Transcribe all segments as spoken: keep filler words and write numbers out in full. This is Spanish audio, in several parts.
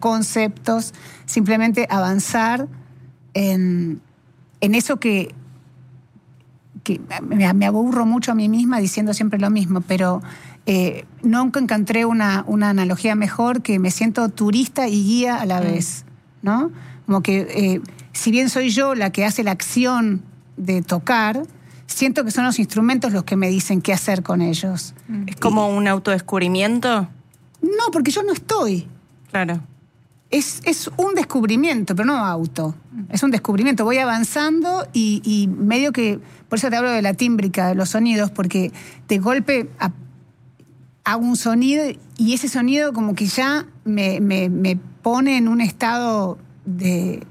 conceptos, simplemente avanzar en, en eso que, que me, me aburro mucho a mí misma diciendo siempre lo mismo, pero eh, nunca encontré una, una analogía mejor, que me siento turista y guía a la vez, ¿no? Como que eh, si bien soy yo la que hace la acción de tocar, siento que son los instrumentos los que me dicen qué hacer con ellos. ¿Es como y, un autodescubrimiento? No, porque yo no estoy. Claro. Es, es un descubrimiento, pero no auto. Es un descubrimiento. Voy avanzando y, y medio que... Por eso te hablo de la tímbrica, de los sonidos, porque de golpe a, hago un sonido y ese sonido como que ya me, me, me pone en un estado de,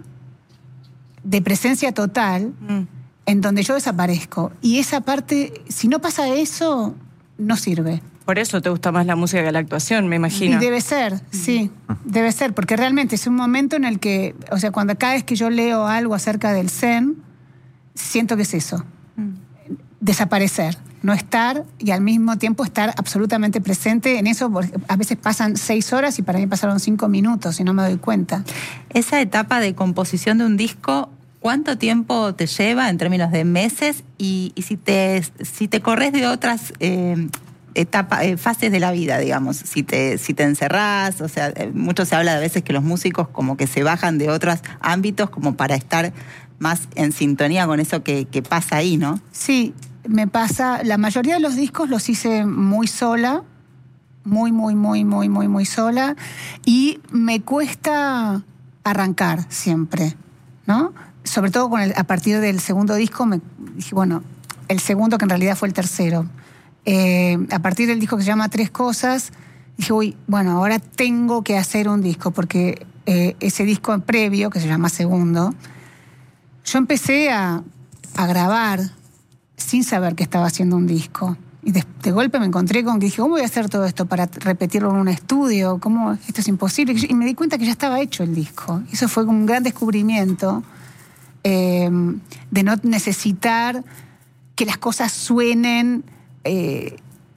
de presencia total, mm. en donde yo desaparezco. Y esa parte, si no pasa eso, no sirve. Por eso te gusta más la música que la actuación, me imagino. Y debe ser, sí, debe ser, porque realmente es un momento en el que, o sea, cuando cada vez que yo leo algo acerca del Zen, siento que es eso, mm. desaparecer, no estar y al mismo tiempo estar absolutamente presente en eso. A veces pasan seis horas y para mí pasaron cinco minutos y no me doy cuenta. Esa etapa de composición de un disco, ¿cuánto tiempo te lleva en términos de meses? Y, y si te si te corres de otras eh, etapas, eh, fases de la vida, digamos, si te si te encerrás, o sea, eh, mucho se habla de veces que los músicos como que se bajan de otros ámbitos como para estar más en sintonía con eso que, que pasa ahí, ¿no? Sí, me pasa, la mayoría de los discos los hice muy sola, muy, muy, muy, muy, muy, muy sola, y me cuesta arrancar siempre, ¿no? Sobre todo con el, a partir del segundo disco, me dije, bueno, el segundo que en realidad fue el tercero. Eh, a partir del disco que se llama Tres Cosas, dije, uy, bueno, ahora tengo que hacer un disco, porque eh, ese disco previo, que se llama Segundo, yo empecé a, a grabar sin saber que estaba haciendo un disco. Y de, de golpe me encontré con que dije, ¿cómo voy a hacer todo esto para repetirlo en un estudio? ¿Cómo? Esto es imposible. Y me di cuenta que ya estaba hecho el disco. Eso fue un gran descubrimiento. Eh, de no necesitar que las cosas suenen eh,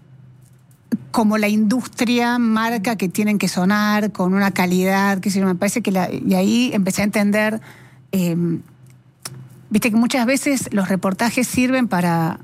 como la industria marca que tienen que sonar, con una calidad, que me parece que la, y ahí empecé a entender, eh, viste que muchas veces los reportajes sirven para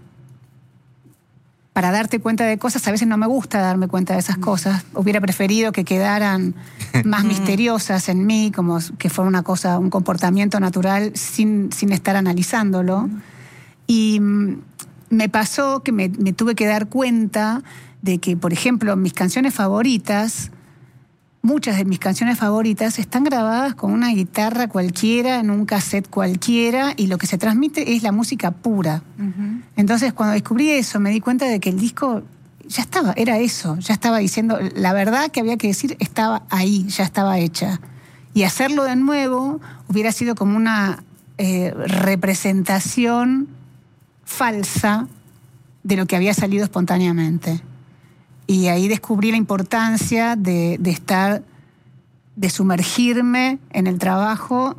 para darte cuenta de cosas. A veces no me gusta darme cuenta de esas cosas. Hubiera preferido que quedaran más misteriosas en mí, como que fuera una cosa, un comportamiento natural sin, sin estar analizándolo. Y me pasó que me, me tuve que dar cuenta de que, por ejemplo, mis canciones favoritas, muchas de mis canciones favoritas están grabadas con una guitarra cualquiera, en un cassette cualquiera, y lo que se transmite es la música pura. Uh-huh. Entonces, cuando descubrí eso, me di cuenta de que el disco ya estaba, era eso, ya estaba diciendo, la verdad que había que decir estaba ahí, ya estaba hecha. Y hacerlo de nuevo hubiera sido como una eh, representación falsa de lo que había salido espontáneamente. Y ahí descubrí la importancia de, de estar, de sumergirme en el trabajo,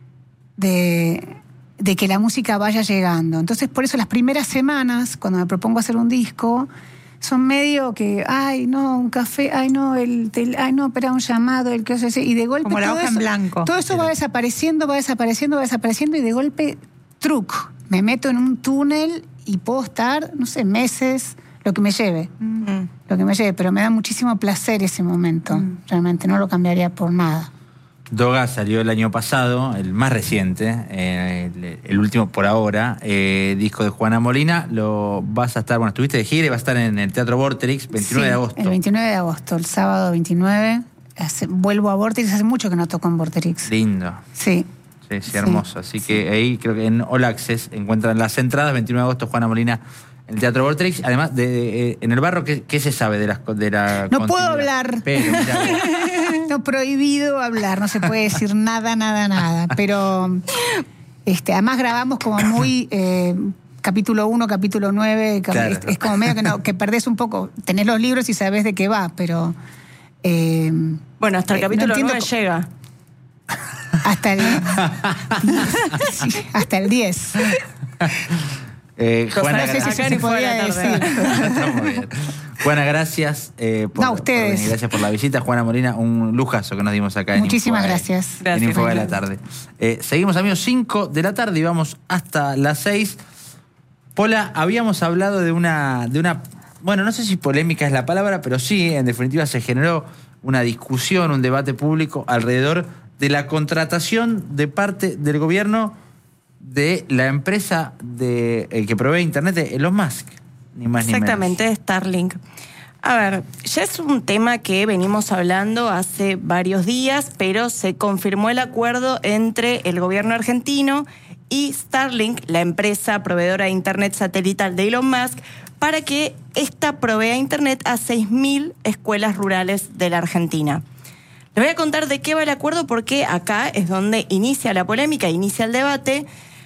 de, de que la música vaya llegando. Entonces, por eso las primeras semanas, cuando me propongo hacer un disco, son medio que, ay, no, un café, ay, no, el, el ay, no, espera, un llamado, el que hace, y de golpe como la todo hoja eso, en blanco. Todo eso va desapareciendo, va desapareciendo, va desapareciendo, y de golpe, truc, me meto en un túnel y puedo estar, no sé, meses, lo que me lleve, mm. lo que me lleve, pero me da muchísimo placer ese momento, mm. realmente, no lo cambiaría por nada. Doga salió el año pasado, el más reciente, eh, el, el último por ahora, eh, disco de Juana Molina. Lo vas a estar, bueno, estuviste de gira y vas a estar en el Teatro Vorterix, veintinueve de agosto. El veintinueve de agosto, el sábado veintinueve, hace, vuelvo a Vorterix, hace mucho que no toco en Vorterix. Lindo. Sí. Sí, sí, hermoso. Así sí. que ahí creo que en All Access encuentran las entradas, veintinueve de agosto, Juana Molina, en el Teatro Vorterix. Además, de, de, en el barro, ¿qué, qué se sabe de, las, de la No puedo hablar. Pero, no, prohibido hablar, no se puede decir nada, nada, nada. Pero este, además grabamos como muy eh, capítulo uno, capítulo nueve, claro. es, es como medio que, no, que perdés un poco, tenés los libros y sabés de qué va, pero... Eh, bueno, hasta el eh, capítulo no nueve llega. Hasta el sí, hasta el diez. Eh, Juana, no sé si eso se podía decir. Está muy bien. Juana, gracias eh, por, No, ustedes. por venir. Gracias por la visita. Juana Molina, un lujazo que nos dimos acá en Muchísimas Infobae, gracias. En Gracias, Infobae de la Juana. tarde. Eh, seguimos, amigos, cinco de la tarde y vamos hasta las seis. Pola, habíamos hablado de una, de una, bueno, no sé si polémica es la palabra, pero sí, en definitiva se generó una discusión, un debate público alrededor de la contratación de parte del gobierno de la empresa de, eh, que provee Internet, de Elon Musk, ni más ni menos. Exactamente, Starlink. A ver, ya es un tema que venimos hablando hace varios días, pero se confirmó el acuerdo entre el gobierno argentino y Starlink, la empresa proveedora de Internet satelital de Elon Musk, para que ésta provea Internet a seis mil escuelas rurales de la Argentina. Les voy a contar de qué va el acuerdo porque acá es donde inicia la polémica, inicia el debate.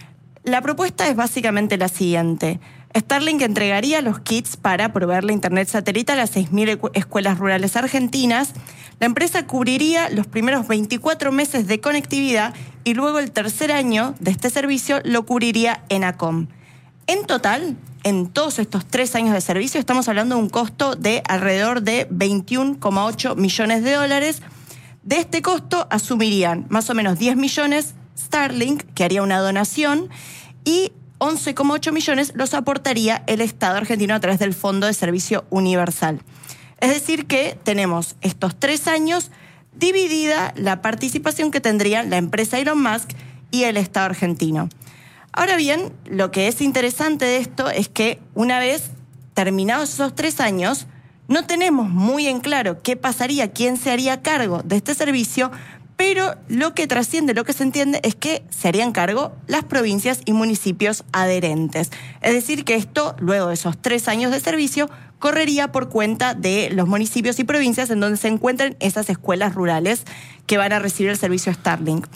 La propuesta es básicamente la siguiente. Starlink entregaría los kits para proveer la Internet satelital a seis mil escuelas rurales argentinas. La empresa cubriría los primeros veinticuatro meses de conectividad y luego el tercer año de este servicio lo cubriría Enacom. En total, en todos estos tres años de servicio, estamos hablando de un costo de alrededor de veintiuno coma ocho millones de dólares. De este costo asumirían más o menos diez millones Starlink, que haría una donación, y once coma ocho millones los aportaría el Estado argentino a través del Fondo de Servicio Universal. Es decir que tenemos estos tres años dividida la participación que tendrían la empresa Elon Musk y el Estado argentino. Ahora bien, lo que es interesante de esto es que una vez terminados esos tres años, no tenemos muy en claro qué pasaría, quién se haría cargo de este servicio, pero lo que trasciende, lo que se entiende es que se harían cargo las provincias y municipios adherentes. Es decir, que esto, luego de esos tres años de servicio, correría por cuenta de los municipios y provincias en donde se encuentran esas escuelas rurales que van a recibir el servicio Starlink.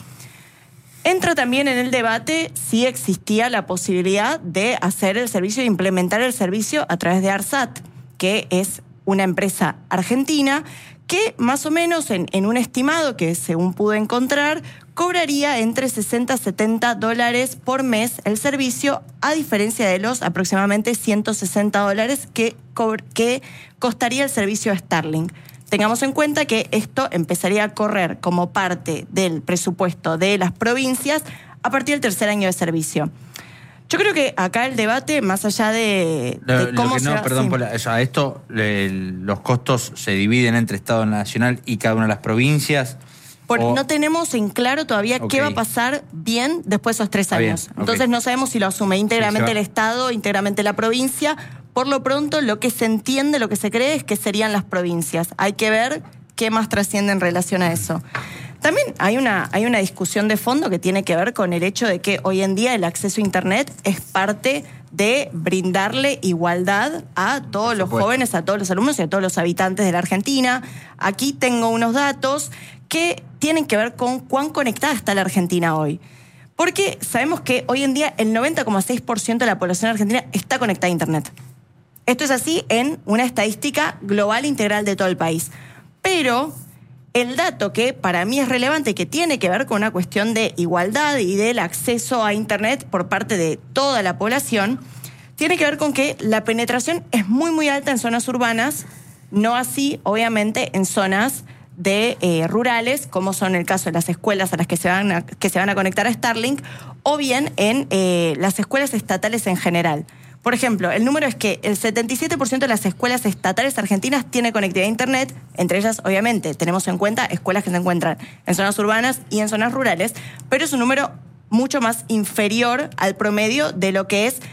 Entra también en el debate si existía la posibilidad de hacer el servicio, de implementar el servicio a través de ARSAT, que es una empresa argentina que más o menos en, en un estimado que según pude encontrar, cobraría entre sesenta a setenta dólares por mes el servicio, a diferencia de los aproximadamente ciento sesenta dólares que, que costaría el servicio Starlink. Tengamos en cuenta que esto empezaría a correr como parte del presupuesto de las provincias a partir del tercer año de servicio. Yo creo que acá el debate, más allá de, Lo, de cómo lo que no, se... perdón, sí. Pola, o sea, esto, el, los costos se dividen entre Estado Nacional y cada una de las provincias. Por, o... No tenemos en claro todavía Okay. qué va a pasar bien después de esos tres Está años. bien, okay. Entonces no sabemos si lo asume íntegramente Sí, el Estado, íntegramente la provincia. Por lo pronto, lo que se entiende, lo que se cree es que serían las provincias. Hay que ver qué más trasciende en relación a eso. También hay una, hay una discusión de fondo que tiene que ver con el hecho de que hoy en día el acceso a Internet es parte de brindarle igualdad a todos los jóvenes, a todos los alumnos y a todos los habitantes de la Argentina. Aquí tengo unos datos que tienen que ver con cuán conectada está la Argentina hoy. Porque sabemos que hoy en día el noventa coma seis por ciento de la población argentina está conectada a Internet. Esto es así en una estadística global integral de todo el país. Pero el dato que para mí es relevante, que tiene que ver con una cuestión de igualdad y del acceso a Internet por parte de toda la población, tiene que ver con que la penetración es muy, muy alta en zonas urbanas, no así, obviamente, en zonas de eh, rurales, como son el caso de las escuelas a las que se van a, que se van a conectar a Starlink, o bien en eh, las escuelas estatales en general. Por ejemplo, el número es que el setenta y siete por ciento de las escuelas estatales argentinas tiene conectividad a Internet, entre ellas, obviamente, tenemos en cuenta escuelas que se encuentran en zonas urbanas y en zonas rurales, pero es un número mucho más inferior al promedio de lo que es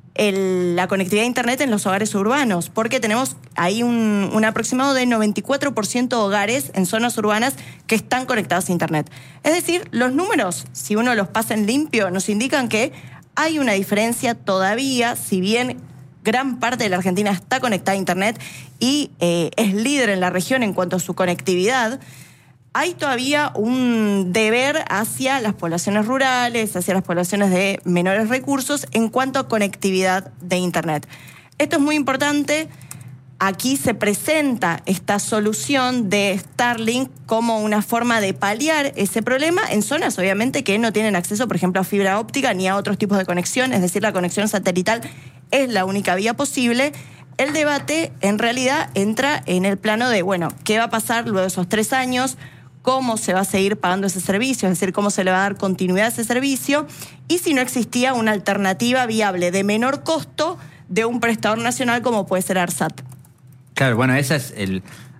el, la conectividad a Internet en los hogares urbanos, porque tenemos ahí un, un aproximado de noventa y cuatro por ciento de hogares en zonas urbanas que están conectados a Internet. Es decir, los números, si uno los pasa en limpio, nos indican que hay una diferencia todavía, si bien gran parte de la Argentina está conectada a Internet y eh, es líder en la región en cuanto a su conectividad, hay todavía un deber hacia las poblaciones rurales, hacia las poblaciones de menores recursos en cuanto a conectividad de Internet. Esto es muy importante. Aquí se presenta esta solución de Starlink como una forma de paliar ese problema en zonas, obviamente, que no tienen acceso, por ejemplo, a fibra óptica ni a otros tipos de conexión, es decir, la conexión satelital es la única vía posible. El debate en realidad entra en el plano de, bueno, ¿qué va a pasar luego de esos tres años? ¿Cómo se va a seguir pagando ese servicio? Es decir, ¿cómo se le va a dar continuidad a ese servicio? Y si no existía una alternativa viable de menor costo de un prestador nacional como puede ser ARSAT. Claro, bueno, esa es el,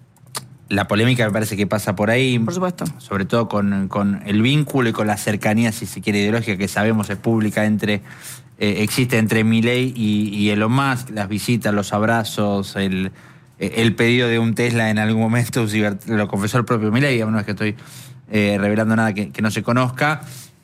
la polémica, me parece que pasa por ahí. Por supuesto. Sobre todo con, con el vínculo y con la cercanía, si se quiere, ideológica, que sabemos es pública, entre eh, existe entre Milei y, y Elon Musk, las visitas, los abrazos, el... el pedido de un Tesla en algún momento, lo confesó el propio Milei, no es que estoy eh, revelando nada que, que no se conozca.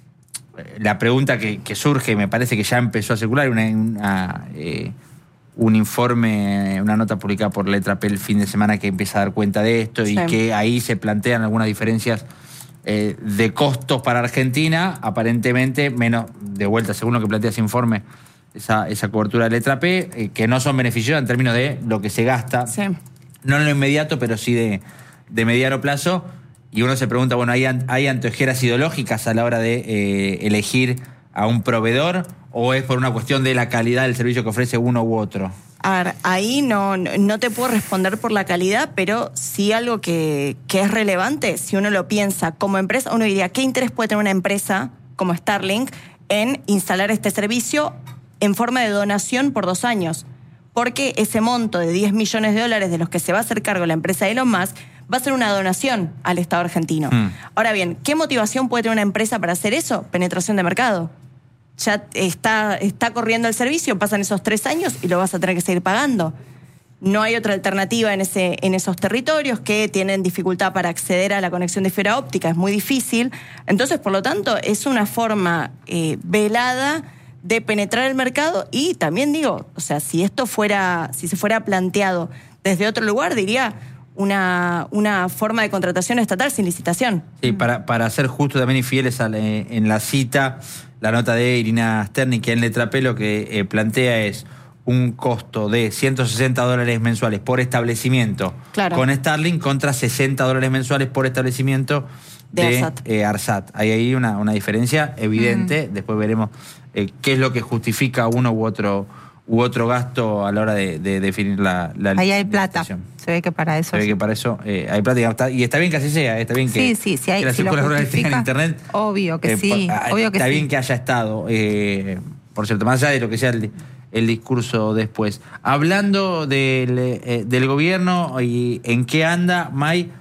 La pregunta que, que surge, me parece que ya empezó a circular, una, una, eh, un informe, una nota publicada por Letra P el fin de semana que empieza a dar cuenta de esto, sí. Y que ahí se plantean algunas diferencias eh, de costos para Argentina, aparentemente menos, de vuelta, según lo que plantea ese informe, Esa, esa cobertura de Letra P, eh, que no son beneficiosas en términos de lo que se gasta, sí. No en lo inmediato, pero sí de, de mediano plazo. Y uno se pregunta, bueno, ¿hay, hay anteojeras ideológicas a la hora de eh, elegir a un proveedor o es por una cuestión de la calidad del servicio que ofrece uno u otro? A ver, ahí no, no te puedo responder por la calidad, pero sí algo que, que es relevante, si uno lo piensa como empresa, uno diría, ¿qué interés puede tener una empresa como Starlink en instalar este servicio en forma de donación por dos años? Porque ese monto de diez millones de dólares de los que se va a hacer cargo la empresa de Elon Musk va a ser una donación al Estado argentino. Mm. Ahora bien, ¿qué motivación puede tener una empresa para hacer eso? Penetración de mercado. Ya está, está corriendo el servicio, pasan esos tres años y lo vas a tener que seguir pagando. No hay otra alternativa en, ese, en esos territorios que tienen dificultad para acceder a la conexión de fibra óptica, es muy difícil. Entonces, por lo tanto, es una forma eh, velada de penetrar el mercado y también digo, o sea, si esto fuera, si se fuera planteado desde otro lugar, diría una, una forma de contratación estatal sin licitación. Sí, para, para ser justo también y fieles a la, en la cita, la nota de Irina Sterni, que en Letra P lo que eh, plantea es un costo de ciento sesenta dólares mensuales por establecimiento, claro, con Starlink contra sesenta dólares mensuales por establecimiento de, de ARSAT. Eh, ARSAT. Hay ahí una, una diferencia evidente, mm. Después veremos eh, qué es lo que justifica uno u otro u otro gasto a la hora de, de definir la, la ahí hay plata, se ve que para eso. Se ve que para eso eh, hay plata y está, y está bien que así sea, está bien que, sí, sí, sí, hay, que las si circulares rurales tengan internet. Obvio que eh, sí, por, obvio que está sí. bien que haya estado, eh, por cierto, más allá de lo que sea el, el discurso después. Hablando del, eh, del gobierno y en qué anda, May,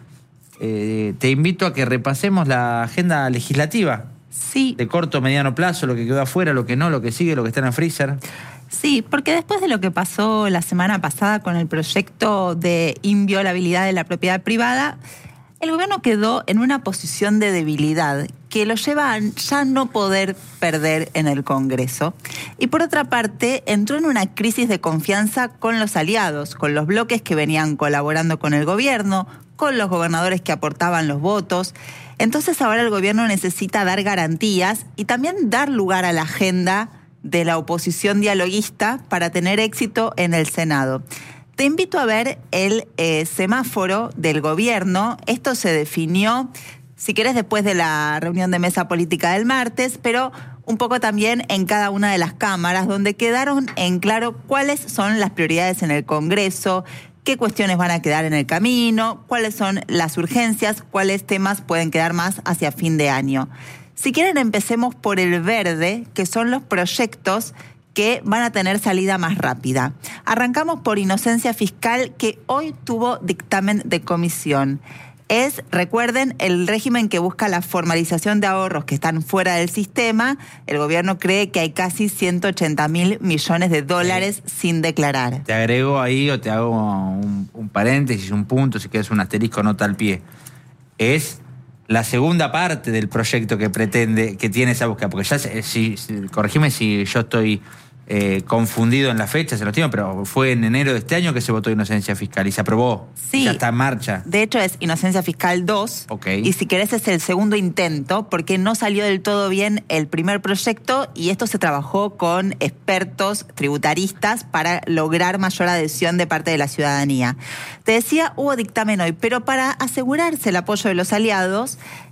eh, te invito a que repasemos la agenda legislativa. Sí. De corto, mediano plazo, lo que quedó afuera, lo que no, lo que sigue, lo que está en el freezer. Sí, porque después de lo que pasó la semana pasada con el proyecto de inviolabilidad de la propiedad privada, el gobierno quedó en una posición de debilidad que lo lleva a ya no poder perder en el Congreso. Y por otra parte, entró en una crisis de confianza con los aliados, con los bloques que venían colaborando con el gobierno, con los gobernadores que aportaban los votos. Entonces ahora el gobierno necesita dar garantías y también dar lugar a la agenda de la oposición dialoguista para tener éxito en el Senado. Te invito a ver el eh, semáforo del gobierno. Esto se definió, si querés, después de la reunión de mesa política del martes, pero un poco también en cada una de las cámaras, donde quedaron en claro cuáles son las prioridades en el Congreso, qué cuestiones van a quedar en el camino, cuáles son las urgencias, cuáles temas pueden quedar más hacia fin de año. Si quieren, empecemos por el verde, que son los proyectos que van a tener salida más rápida. Arrancamos por inocencia fiscal, que hoy tuvo dictamen de comisión. Es, recuerden, el régimen que busca la formalización de ahorros que están fuera del sistema. El gobierno cree que hay casi ciento ochenta mil millones de dólares sí. sin declarar. Te agrego ahí o te hago un, un paréntesis, un punto, si quieres un asterisco, nota al pie. Es la segunda parte del proyecto que pretende, que tiene esa búsqueda, porque ya, si, si, corregime si yo estoy eh, confundido en las fechas, en los tiempos, pero fue en enero de este año que se votó inocencia fiscal y se aprobó. Sí. Ya está en marcha. De hecho es inocencia fiscal dos. Okay. Y si querés es el segundo intento, porque no salió del todo bien el primer proyecto y esto se trabajó con expertos tributaristas para lograr mayor adhesión de parte de la ciudadanía. Te decía, hubo dictamen hoy, pero para asegurarse el apoyo de los aliados,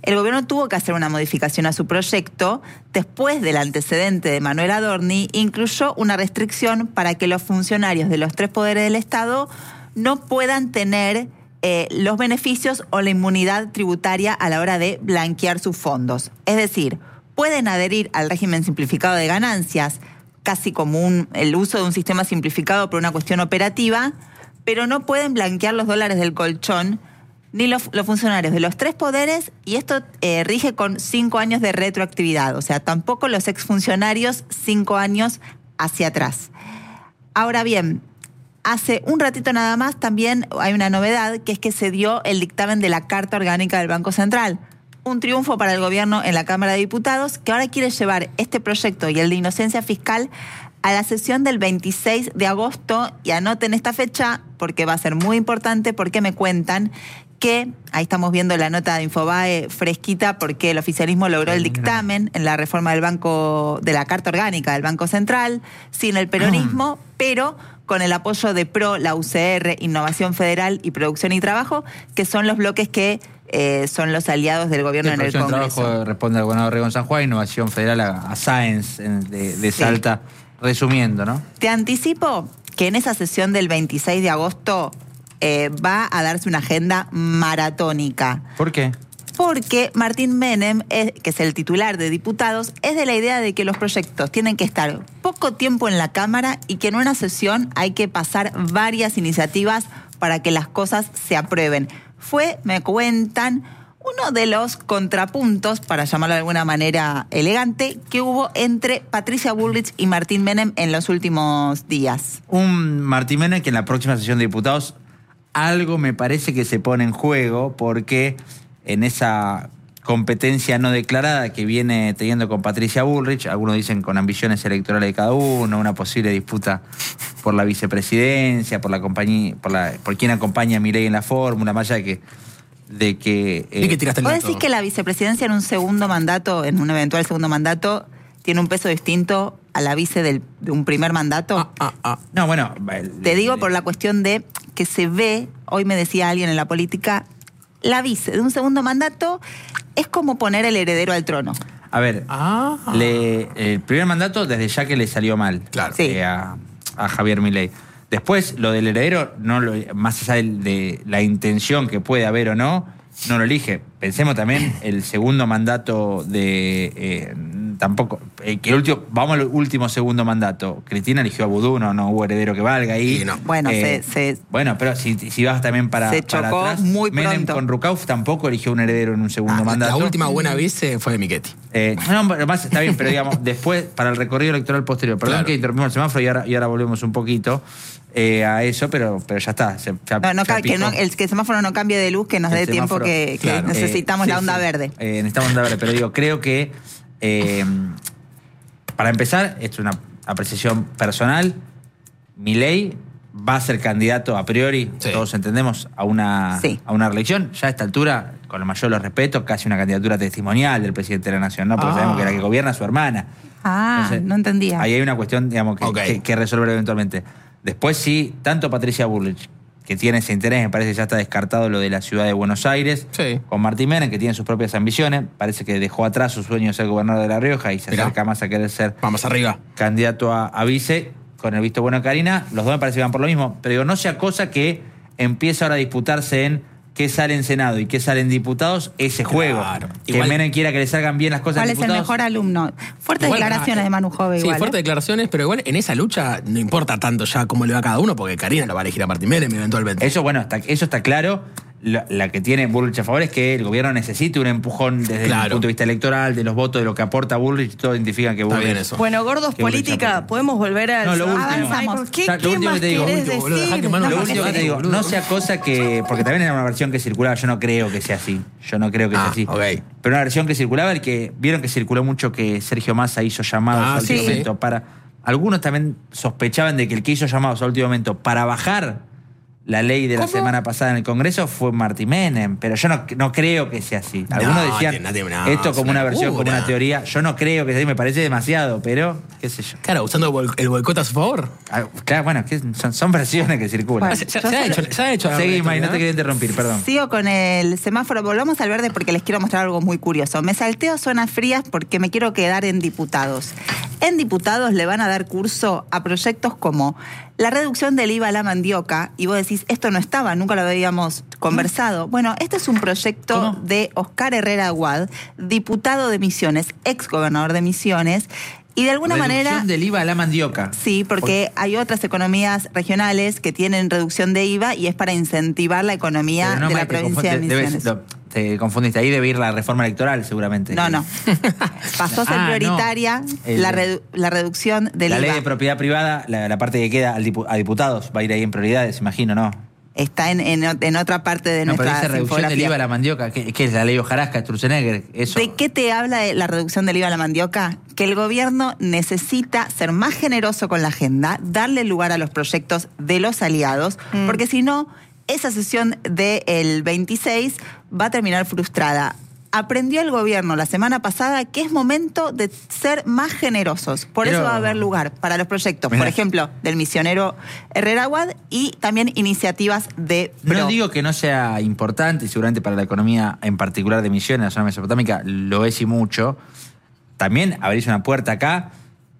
el gobierno tuvo que hacer una modificación a su proyecto. Después del antecedente de Manuel Adorni, incluyó una restricción para que los funcionarios de los tres poderes del Estado no puedan tener eh, los beneficios o la inmunidad tributaria a la hora de blanquear sus fondos. Es decir, pueden adherir al régimen simplificado de ganancias, casi como un, el uso de un sistema simplificado por una cuestión operativa, pero no pueden blanquear los dólares del colchón ni los, los funcionarios de los tres poderes, y esto eh, rige con cinco años de retroactividad, o sea, tampoco los exfuncionarios cinco años hacia atrás. Ahora bien, hace un ratito nada más también hay una novedad, que es que se dio el dictamen de la Carta Orgánica del Banco Central. Un triunfo para el gobierno en la Cámara de Diputados, que ahora quiere llevar este proyecto y el de inocencia fiscal a la sesión del veintiséis de agosto, y anoten esta fecha porque va a ser muy importante, porque me cuentan que, ahí estamos viendo la nota de Infobae fresquita, porque el oficialismo logró el dictamen en la reforma del banco, de la Carta Orgánica del Banco Central, sin el peronismo, pero con el apoyo de PRO, la U C R, Innovación Federal y Producción y Trabajo, que son los bloques que eh, son los aliados del gobierno en el Congreso. Producción y Trabajo responde al gobernador Rigon San Juan, Innovación Federal a, a Sáenz de, de Sí. Salta, resumiendo, ¿no? Te anticipo que en esa sesión del veintiséis de agosto eh, va a darse una agenda maratónica. ¿Por qué? Porque Martín Menem, es, que es el titular de diputados, es de la idea de que los proyectos tienen que estar poco tiempo en la Cámara y que en una sesión hay que pasar varias iniciativas para que las cosas se aprueben. Fue, me cuentan, uno de los contrapuntos, para llamarlo de alguna manera elegante, que hubo entre Patricia Bullrich y Martín Menem en los últimos días. Un Martín Menem que en la próxima sesión de diputados algo me parece que se pone en juego, porque en esa competencia no declarada que viene teniendo con Patricia Bullrich, algunos dicen con ambiciones electorales de cada uno, una posible disputa por la vicepresidencia, por la compañía, por la, por quien acompaña a Milei en la fórmula, más allá de que de que... Eh, ¿Y que tiraste el ¿Vos dato? decís que la vicepresidencia en un segundo mandato, en un eventual segundo mandato, tiene un peso distinto a la vice del, de un primer mandato? Ah, ah, ah. No, bueno... Te digo por la cuestión de que se ve, hoy me decía alguien en la política, la vice de un segundo mandato es como poner el heredero al trono. A ver, Ah. le, el primer mandato desde ya que le salió mal, Claro. Sí. eh, a, a Javier Milei. Después, lo del heredero, no lo, más allá de, de la intención que puede haber o no, no lo elige. Pensemos también el segundo mandato de... Eh, tampoco... Eh, que el último, vamos al último segundo mandato. Cristina eligió a Vudú, no, no hubo heredero que valga ahí. Sí, no. Bueno, Eh, se, se- Bueno, pero si, si vas también para, Se para chocó atrás, muy Menem pronto. con Rucauf tampoco eligió un heredero en un segundo Ah, mandato. la última buena vice fue de Michetti. Eh, no, pero más está bien, pero digamos, después, para el recorrido electoral posterior. Perdón Claro. que interrumpimos el semáforo y ahora, y ahora volvemos un poquito eh, a eso, pero, pero ya está. Se, ya- no, no, ya ca- que no, picó. el que el semáforo no cambie de luz, que nos El dé tiempo semáforo, que, que claro. necesitamos Eh, la sí, onda sí. verde. Eh, necesitamos onda verde, pero digo, creo que eh, para empezar, esto es una apreciación personal, Milei va a ser candidato a priori, Sí. todos entendemos, a una, Sí. a una reelección. Ya a esta altura, con el mayor de los respetos, casi una candidatura testimonial del presidente de la Nación, ¿no? Porque Ah. sabemos que la que gobierna es su hermana. Ah, Entonces, no entendía. Ahí hay una cuestión, digamos, que, Ok. que- que resolver eventualmente. Después sí, tanto Patricia Bullrich, que tiene ese interés, me parece que ya está descartado lo de la ciudad de Buenos Aires, Sí. con Martín Menem, que tiene sus propias ambiciones, parece que dejó atrás su sueño de ser gobernador de La Rioja y se Mirá. acerca más a querer ser Vamos arriba. candidato a, a vice, con el visto bueno de Karina. Los dos me parece que van por lo mismo, pero digo, no sea cosa que empiece ahora a disputarse en qué sale en Senado y qué sale en diputados, ese juego. Que Igual- Menem quiera que le salgan bien las cosas ¿Cuál en es el diputados. mejor alumno? Fuertes Igual, declaraciones ah, de Manu Jove Sí, igual. fuertes ¿eh? declaraciones, pero igual en esa lucha no importa tanto ya cómo le va a cada uno, porque Karina lo va a elegir a Martín Menem eventualmente. Eso, bueno, está, eso está claro. La, la que tiene Bullrich a favor es que el gobierno necesite un empujón desde Claro. el punto de vista electoral, de los votos, de lo que aporta Bullrich, todos identifican que Está Bullrich... bien eso. Bueno, gordos Qué bonita política, foto. podemos volver a... No, lo último. Avanzamos. ¿Qué, Ya, lo qué último más que te digo. querés Último, boludo, dejá decir? que Manu No, Lo no, último que que te sí, digo, boludo. no sea cosa que... Porque también era una versión que circulaba, yo no creo que sea así. Yo no creo que sea Ah, así. ok. Pero una versión que circulaba, el que vieron que circuló mucho que Sergio Massa hizo llamados Ah, al último sí. momento para... Algunos también sospechaban de que el que hizo llamados al último momento para bajar la ley de la ¿Cómo? semana pasada en el Congreso fue Martín Menem, pero yo no, no creo que sea así. Algunos No, decían no, no, esto es como una una versión, como locura. una teoría. Yo no creo que sea así, me parece demasiado, pero qué sé yo. Claro, usando bol- el boicot a su favor. Ah, claro, bueno, que son, son versiones que circulan. Bueno, Se, se- se ha hecho, se ha hecho. Seguí, May, no te ¿no? quería interrumpir, perdón. Sigo con el semáforo. Volvamos al verde porque les quiero mostrar algo muy curioso. Me salteo zonas frías porque me quiero quedar en diputados. En diputados le van a dar curso a proyectos como la reducción del I V A a la mandioca. Y vos decís, esto no estaba, nunca lo habíamos conversado. Bueno, este es un proyecto ¿Cómo? de Oscar Herrera Aguad, diputado de Misiones, ex gobernador de Misiones. Y de alguna Reducción manera... del I V A a la mandioca. Sí, porque hay otras economías regionales que tienen reducción de I V A y es para incentivar la economía Pero no, de May, la te provincia de confunde- debes- Misiones. lo- te confundiste. Ahí debe ir la reforma electoral, seguramente. No, no. Pasó a ser Ah, no. prioritaria El- la, redu- la reducción del La I V A. ley de propiedad privada, la, la parte que queda al dipu- a diputados, va a ir ahí en prioridades, imagino, ¿no? Está en, en, en otra parte de No, pero nuestra dice reducción del I V A a infografía. la mandioca. ¿Qué, qué es la ley Hojarasca, Sturzenegger? Eso. ¿De qué te habla de la reducción del I V A a la mandioca? Que el gobierno necesita ser más generoso con la agenda, darle lugar a los proyectos de los aliados, Mm. porque si no, esa sesión del veintiséis va a terminar frustrada. Aprendió el gobierno la semana pasada que es momento de ser más generosos. Por Pero- eso va a haber lugar para los proyectos, Mirá. por ejemplo, del misionero Herrera Aguad y también iniciativas de PRO. No digo que no sea importante, y seguramente para la economía en particular de Misiones, la zona mesopotámica, lo es y mucho. También abrís una puerta acá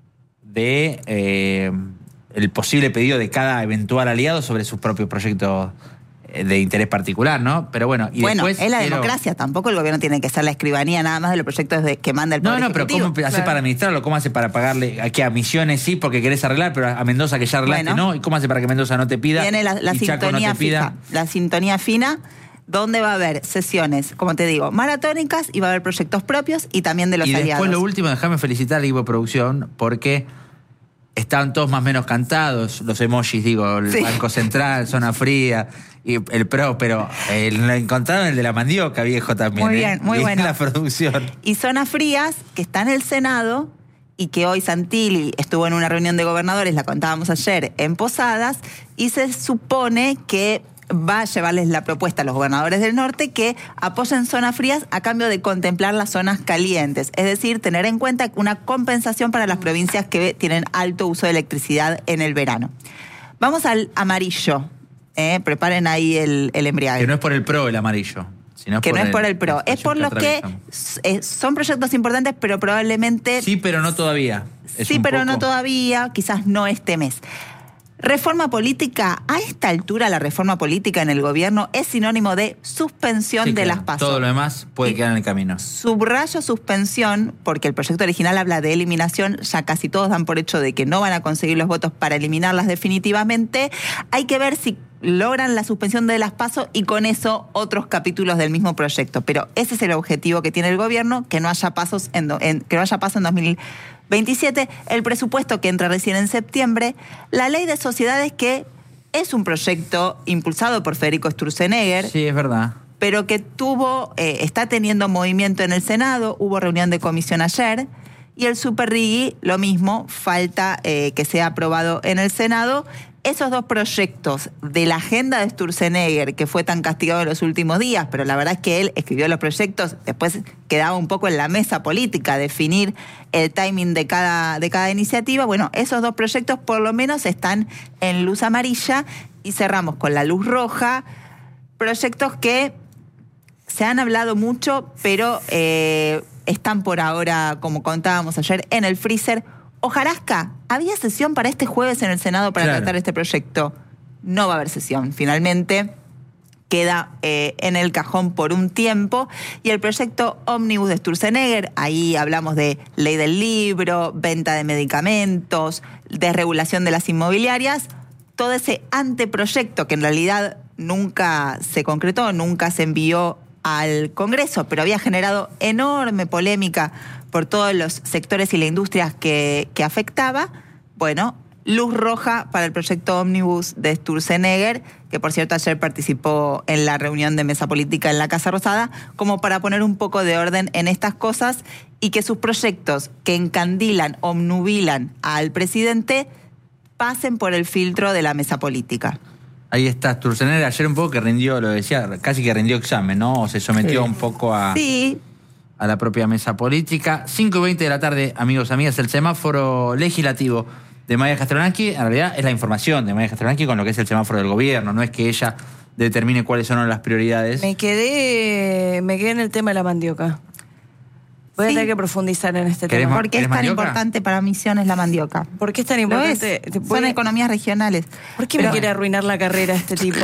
de eh, el posible pedido de cada eventual aliado sobre sus propios proyectos eh, de interés particular, ¿no? Pero bueno, y bueno, después es la quiero- democracia, tampoco el gobierno tiene que ser la escribanía nada más de los proyectos de, que manda el No, Poder no, pero Ejecutivo. ¿cómo hace Claro. para administrarlo? ¿Cómo hace para pagarle aquí a Misiones sí porque querés arreglar, pero a Mendoza que ya arreglaste Bueno. no? ¿Y cómo hace para que Mendoza no te pida? Tiene la, la y Chaco no sintonía te pida? fija, la sintonía fina, donde va a haber sesiones, como te digo, maratónicas y va a haber proyectos propios y también de los y después aliados. lo último, déjame felicitar al equipo de producción porque estaban todos más o menos cantados, los emojis, digo, el Sí. Banco Central, Zona Fría y el PRO, pero eh, lo encontraron el de la mandioca, viejo, también. Muy ¿eh? bien, muy Y bueno. la producción. Y Zonas Frías, que está en el Senado y que hoy Santilli estuvo en una reunión de gobernadores, la contábamos ayer, en Posadas, y se supone que va a llevarles la propuesta a los gobernadores del norte que apoyen zonas frías a cambio de contemplar las zonas calientes, es decir, tener en cuenta una compensación para las provincias que tienen alto uso de electricidad en el verano. Vamos al amarillo, ¿eh? Preparen ahí el, el embriague. Que no es por el PRO el amarillo. Sino Que no es por el PRO, la es por situación los que atraviesan. eh, son proyectos importantes, pero probablemente... Sí, pero no todavía. Es Sí, un pero no poco- todavía, quizás no este mes. Reforma política, a esta altura la reforma política en el gobierno es sinónimo de suspensión Sí, de claro. las pasos. Todo lo demás puede Y- quedar en el camino. Subrayo suspensión, porque el proyecto original habla de eliminación, ya casi todos dan por hecho de que no van a conseguir los votos para eliminarlas definitivamente. Hay que ver si logran la suspensión de las pasos y con eso otros capítulos del mismo proyecto. Pero ese es el objetivo que tiene el gobierno, que no haya pasos en, do- en- que no haya paso en dos mil veintisiete, el presupuesto que entra recién en septiembre, la ley de sociedades que es un proyecto impulsado por Federico Sturzenegger, Sí, es verdad. pero que tuvo, eh, está teniendo movimiento en el Senado, hubo reunión de comisión ayer, y el Super Rigui, lo mismo, falta eh, que sea aprobado en el Senado. Esos dos proyectos de la agenda de Sturzenegger, que fue tan castigado en los últimos días, pero la verdad es que él escribió los proyectos, después quedaba un poco en la mesa política definir el timing de cada, de cada iniciativa. Bueno, esos dos proyectos por lo menos están en luz amarilla y cerramos con la luz roja, proyectos que se han hablado mucho, pero eh, están por ahora, como contábamos ayer, en el freezer. Hojarasca, había sesión para este jueves en el Senado para Claro. tratar este proyecto. No va a haber sesión, finalmente. Queda eh, en el cajón por un tiempo. Y el proyecto Ómnibus de Sturzenegger, ahí hablamos de ley del libro, venta de medicamentos, desregulación de las inmobiliarias. Todo ese anteproyecto que en realidad nunca se concretó, nunca se envió al Congreso, pero había generado enorme polémica por todos los sectores y la industria que, que afectaba. Bueno, luz roja para el proyecto Ómnibus de Sturzenegger, que por cierto ayer participó en la reunión de mesa política en la Casa Rosada, como para poner un poco de orden en estas cosas y que sus proyectos que encandilan, obnubilan al presidente, pasen por el filtro de la mesa política. Ahí está, Sturzenegger ayer un poco que rindió, lo decía, casi que rindió examen, ¿no? O se sometió Sí. un poco a, Sí, a la propia mesa política. cinco y veinte de la tarde, amigos, amigas, el semáforo legislativo de Maya Castronanqui, en realidad es la información de Maya Castronanqui con lo que es el semáforo del gobierno, no es que ella determine cuáles son las prioridades. Me quedé, me quedé en el tema de la mandioca. Voy a Sí. tener que profundizar en este ¿Querés tema. ma- ¿por qué es ¿Querés tan mandioca? importante para Misiones la mandioca? ¿Por qué es tan Lo importante? es, Te voy son a- economías regionales. ¿Por qué Pero- me quiere arruinar la carrera este tipo?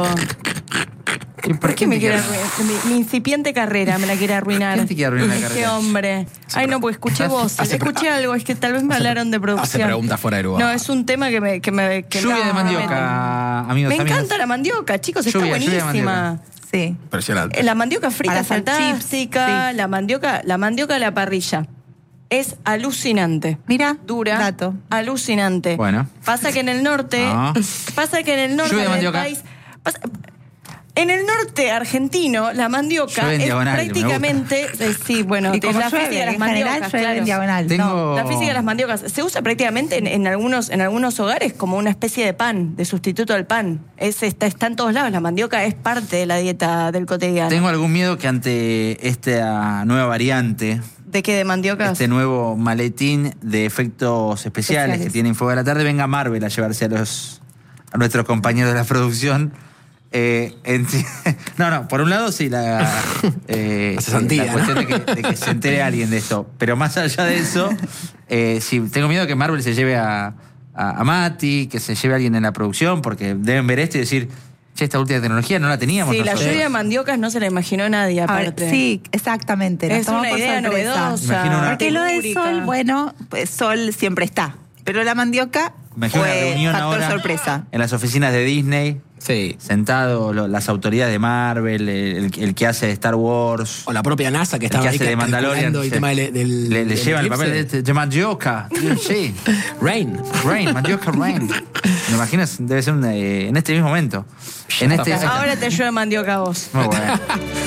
¿Y ¿Por qué me te quiere quiere- arruinar? Mi, mi incipiente carrera me la quiere arruinar. ¿Quién te quiere arruinar la Qué carrera? hombre. Ay, no, pues escuché voces. hace- Escuché algo, es que tal vez me hablaron de producción. hace preguntas fuera de lugar. No, es un tema que me... Que me que Lluvia no, de mandioca, amigos, Me amigas. encanta la mandioca, chicos, está Lluvia, lluvia de buenísima. mandioca. Sí. Impresionante. Eh, La mandioca frita Para es hacer fantástica, chips, sí. la mandioca, la mandioca a la parrilla. Es alucinante. Mira, Dura, dato. alucinante. Bueno. Pasa que en el norte, No. pasa que en el norte Lluvia de del mandioca. país, pasa- en el norte argentino la mandioca Llueve en es diagonal, me prácticamente, eh, sí, bueno, Y de como la llueve, física de las en general mandiocas, llueve en claro. diagonal. Tengo- No. La física de las mandiocas se usa prácticamente en, en algunos en algunos hogares como una especie de pan, de sustituto al pan. Es, está, está en todos lados. La mandioca es parte de la dieta del cotidiano. Tengo algún miedo que ante esta nueva variante, ¿De qué? ¿De mandiocas? este nuevo maletín de efectos especiales, Especiales. que tiene Info de la Tarde, venga Marvel a llevarse a los a nuestros compañeros de la producción. Eh, en- no, no, por un lado sí, la, eh, La cesantía, la cuestión ¿no? de, que, de que se entere alguien de esto. Pero más allá de eso, eh, sí, tengo miedo que Marvel se lleve a, a, a Mati, que se lleve a alguien en la producción, porque deben ver esto y decir, che, esta última tecnología no la teníamos Sí, la nosotros. lluvia de mandiocas no se la imaginó nadie A ver, aparte. sí, exactamente. nos Es tomó una por idea sorpresa. novedosa. Imagino una- Porque lo del telúrica. sol, bueno, pues sol siempre está. Pero la mandioca Imagino una fue reunión factor ahora sorpresa. en las oficinas de Disney, Sí. sentado lo- las autoridades de Marvel, el, el que hace de Star Wars, O la propia NASA que el que estaba ahí hace de Mandalorian. calculando el se- tema del, del- le, le del llevan el eclipse. papel de, de mandioca. Sí, Rain. Rain, mandioca Rain. Me imagino, es- debe ser un, eh, en este mismo momento. En este Ahora te llueve mandioca a vos. Muy bueno.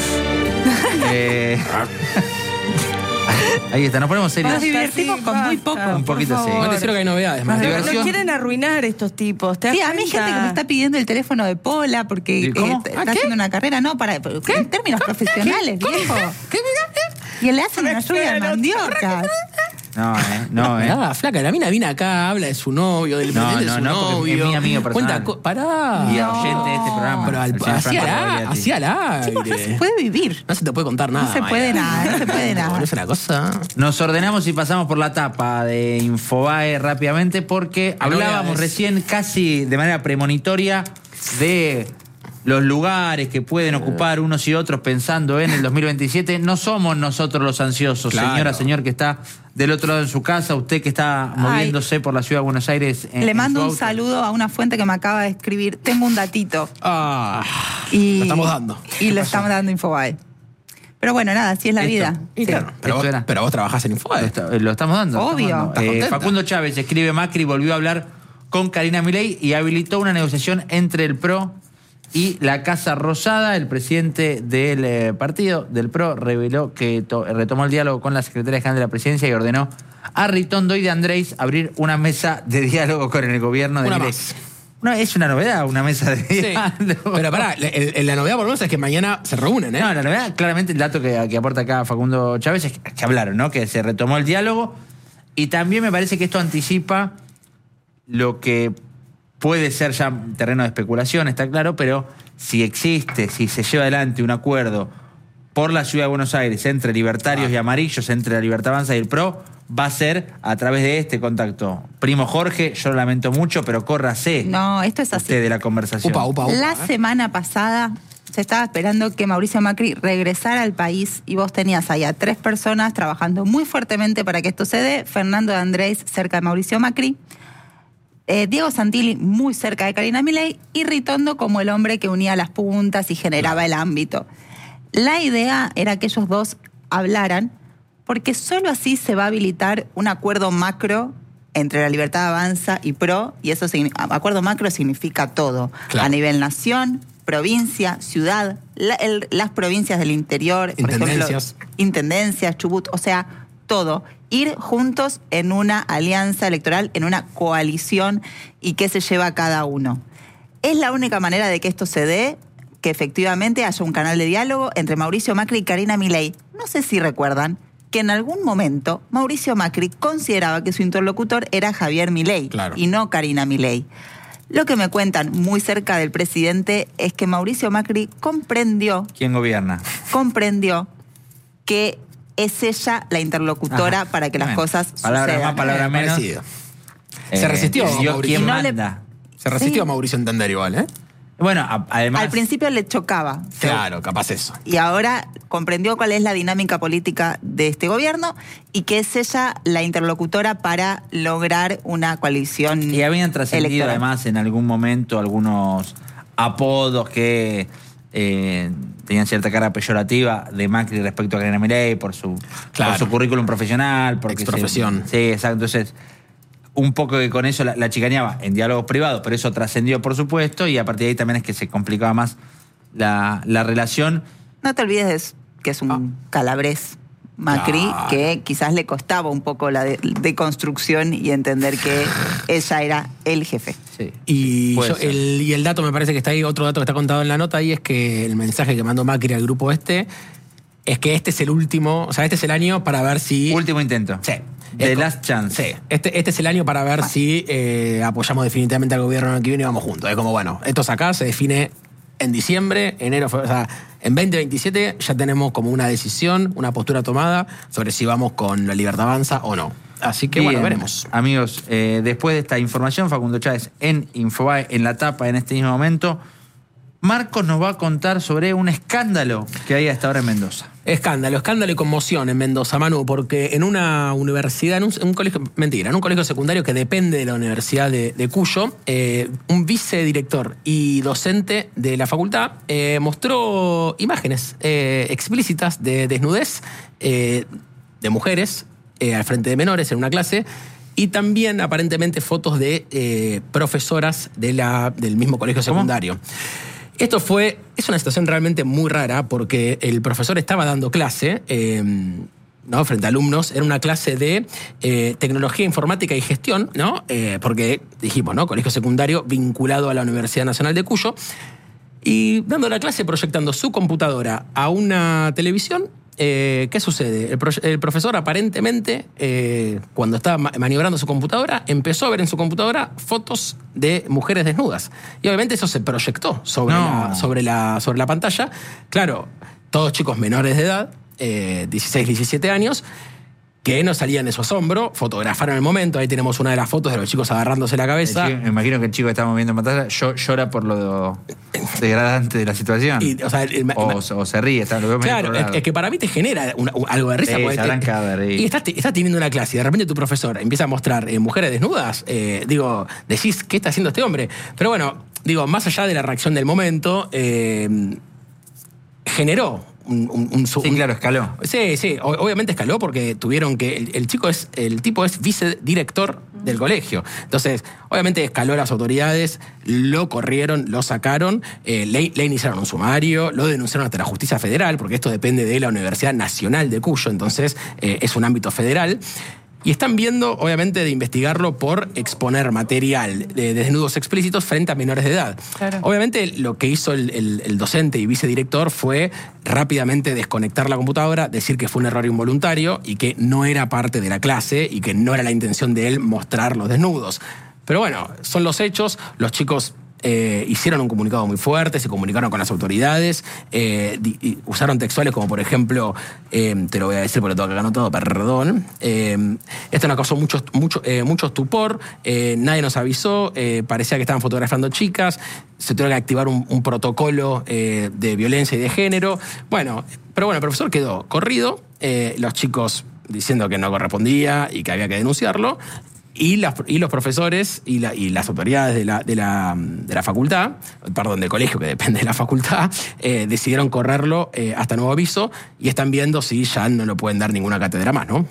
Eh, ahí está, nos ponemos serios. Nos divertimos Sí, con muy basta, poco. Un poquito, por sí. favor. Igual te deciro que hay novedades, Nos, Mati. Diversión. nos quieren arruinar estos tipos. ¿te das Sí, a mí hay cuenta? gente que me está pidiendo el teléfono de Pola porque ¿Y cómo? eh, ¿Ah, está qué? haciendo una carrera, no, para en términos profesionales, viejo. Y le hacen una lluvia de mandiocas. No, eh, no, eh. Ah, flaca, la mina viene acá, habla de su novio, del No, presidente no, de su no, porque novio. es mi amigo personal. Cuenta, co- pará. Y oyente de este programa. Pero al, el señor así Franco al Gagliati. así al Chicos, no se aire. puede vivir. No se te puede contar nada. se Maya. puede nada, no se puede nada. No es una cosa. Nos ordenamos y pasamos por la tapa de Infobae rápidamente porque Hay hablábamos novedades. recién casi de manera premonitoria de los lugares que pueden ocupar unos y otros pensando en el dos mil veintisiete. No somos nosotros los ansiosos, Claro. señora, señor que está del otro lado de su casa, usted que está moviéndose por la ciudad de Buenos Aires. en- Le en mando su un auto. saludo a una fuente que me acaba de escribir. Tengo un datito. Ah, Y, lo estamos dando. Y lo estamos dando Infobae. Pero bueno, nada, así es la Esto. vida. Y Sí. claro, Pero, esto vos, era. pero vos trabajás en Infobae. Lo, está- lo estamos dando. lo Obvio. estamos dando. ¿Estás Eh, contenta? Facundo Chávez escribe: Macri volvió a hablar con Karina Milei y habilitó una negociación entre el P R O y la Casa Rosada. El presidente del eh, partido, del P R O, reveló que to- retomó el diálogo con la secretaria general de la presidencia y ordenó a Ritondo y de Andrés abrir una mesa de diálogo con el gobierno de Una Milei. más. No, es una novedad, una mesa de Sí. diálogo. Pero pará, la, el- la novedad por lo menos es que mañana se reúnen, ¿eh? No, la novedad, claramente el dato que, que aporta acá Facundo Chávez es que, que hablaron, ¿no? Que se retomó el diálogo y también me parece que esto anticipa lo que puede ser ya terreno de especulación, está claro, pero si existe, si se lleva adelante un acuerdo por la Ciudad de Buenos Aires entre libertarios y amarillos, entre la Libertad Avanza y el P R O, va a ser a través de este contacto. Primo Jorge, yo lo lamento mucho, pero córrase No, esto es así. usted de la conversación. Upa, upa, upa. La ¿eh? semana pasada se estaba esperando que Mauricio Macri regresara al país y vos tenías ahí a tres personas trabajando muy fuertemente para que esto se dé. Fernando de Andrés cerca de Mauricio Macri, eh, Diego Santilli muy cerca de Karina Milei y Ritondo como el hombre que unía las puntas y generaba el ámbito. La idea era que ellos dos hablaran porque solo así se va a habilitar un acuerdo macro entre la Libertad Avanza y P R O, y eso signi- acuerdo macro significa todo, Claro. a nivel nación, provincia, ciudad, la- el- las provincias del interior, por Intendencias. ejemplo, intendencias, Chubut, o sea, todo. Ir juntos en una alianza electoral, en una coalición y qué se lleva cada uno. es la única manera de que esto se dé, que efectivamente haya un canal de diálogo entre Mauricio Macri y Karina Milei. No sé si recuerdan que en algún momento Mauricio Macri consideraba que su interlocutor era Javier Milei, claro, y no Karina Milei. Lo que me cuentan muy cerca del presidente es que Mauricio Macri comprendió... ¿Quién gobierna? Comprendió que es ella la interlocutora Ajá. para que las Bueno, cosas palabras sucedan. más, palabras menos. Parecido. Eh, Se resistió decidió Mauricio. quién No le- manda. Se resistió Sí. Mauricio a entender igual, ¿eh? Bueno, a- además... Al principio le chocaba. Claro, capaz eso. Y ahora comprendió cuál es la dinámica política de este gobierno y que es ella la interlocutora para lograr una coalición Y habían trascendido electoral. además en algún momento algunos apodos que eh, tenían cierta cara peyorativa de Macri respecto a Karina Milei por su, Claro. por su currículum profesional. Porque Exprofesión. se- Sí, exacto. Entonces, un poco que con eso la, la chicaneaba en diálogos privados, pero eso trascendió, por supuesto, y a partir de ahí también es que se complicaba más la, la relación. No te olvides de eso, que es un Ah. calabrés Macri, Claro. que quizás le costaba un poco la de- deconstrucción y entender que ella era el jefe. Sí. Y, Puede yo- ser. el, y el dato me parece que está ahí, otro dato que está contado en la nota ahí es que el mensaje que mandó Macri al grupo este es que este es el último, o sea, este es el año para ver si... Último intento. Sí. The Es co- last chance. Sí, este, este es el año para ver si eh, apoyamos definitivamente al gobierno el año que viene y vamos juntos. Es como, bueno, esto es acá, se define en diciembre, enero, fe- o sea, en veinte veintisiete ya tenemos como una decisión, una postura tomada sobre si vamos con la Libertad Avanza o no. Así que, bueno, Bien, veremos. Amigos, eh, después de esta información, Facundo Chávez en Infobae, en la tapa en este mismo momento, Marcos nos va a contar sobre un escándalo que hay hasta ahora en Mendoza. Escándalo, escándalo y conmoción en Mendoza, Manu, porque en una universidad, en un, en un colegio, mentira, en un colegio secundario que depende de la Universidad de, de Cuyo, eh, un vicedirector y docente de la facultad eh, mostró imágenes eh, explícitas de desnudez eh, de mujeres eh, al frente de menores en una clase. Y también, aparentemente, fotos de eh, profesoras de la, del mismo colegio secundario. Esto fue, es una situación realmente muy rara porque el profesor estaba dando clase, eh, ¿no? Frente a alumnos, era una clase de eh, tecnología informática y gestión, ¿no? Eh, porque dijimos, ¿no? Colegio secundario vinculado a la Universidad Nacional de Cuyo. Y dando la clase, proyectando su computadora a una televisión. Eh, ¿Qué sucede? El, pro- el profesor aparentemente, eh, cuando estaba ma- maniobrando su computadora, empezó a ver en su computadora fotos de mujeres desnudas. Y obviamente eso se proyectó sobre, No. la, sobre, la, sobre la pantalla. Claro, todos chicos menores de edad, eh, dieciséis, diecisiete años, que no salían de su asombro, fotografaron el momento. Ahí tenemos una de las fotos de los chicos agarrándose la El cabeza. chico- me imagino que el chico que estamos viendo en pantalla llo- llora por lo degradante de la situación. Y, o sea, el- el- o, o se ríe, está, lo veo medio Claro, es, colorado. es que para mí te genera una- un- algo de risa. Sí, porque se te- habrán cagado de reír. y estás, estás teniendo una clase y de repente tu profesor empieza a mostrar eh, mujeres desnudas. eh, digo, decís, ¿qué está haciendo este hombre? Pero bueno, digo, más allá de la reacción del momento, eh, generó un, un- un su- Sí, un- claro, escaló. Sí, sí, o- obviamente escaló porque tuvieron que. El, el chico es. El tipo es vicedirector del colegio. Entonces, obviamente escaló a las autoridades, lo corrieron, lo sacaron, eh, le, le iniciaron un sumario, lo denunciaron hasta la justicia federal, porque esto depende de la Universidad Nacional de Cuyo, entonces eh, es un ámbito federal. Y están viendo, obviamente, de investigarlo por exponer material de desnudos explícitos frente a menores de edad. Claro. Obviamente, lo que hizo el, el- el docente y vicedirector fue rápidamente desconectar la computadora, decir que fue un error involuntario y que no era parte de la clase y que no era la intención de él mostrar los desnudos. Pero bueno, son los hechos, los chicos eh, hicieron un comunicado muy fuerte, se comunicaron con las autoridades, eh, di- y usaron textuales como, por ejemplo, eh, te lo voy a decir porque lo tengo acá anotado, perdón. Eh, esto nos causó mucho, mucho, eh, mucho estupor, eh, nadie nos avisó, eh, parecía que estaban fotografiando chicas, se tuvo que activar un, un protocolo eh, de violencia y de género. Bueno, pero bueno, el profesor quedó corrido, eh, los chicos diciendo que no correspondía y que había que denunciarlo. Y, las- y los profesores y, la- y las autoridades de la, de, la, de la facultad, perdón, del colegio que depende de la facultad, eh, decidieron correrlo eh, hasta nuevo aviso y están viendo si ya no le pueden dar ninguna cátedra más, ¿no?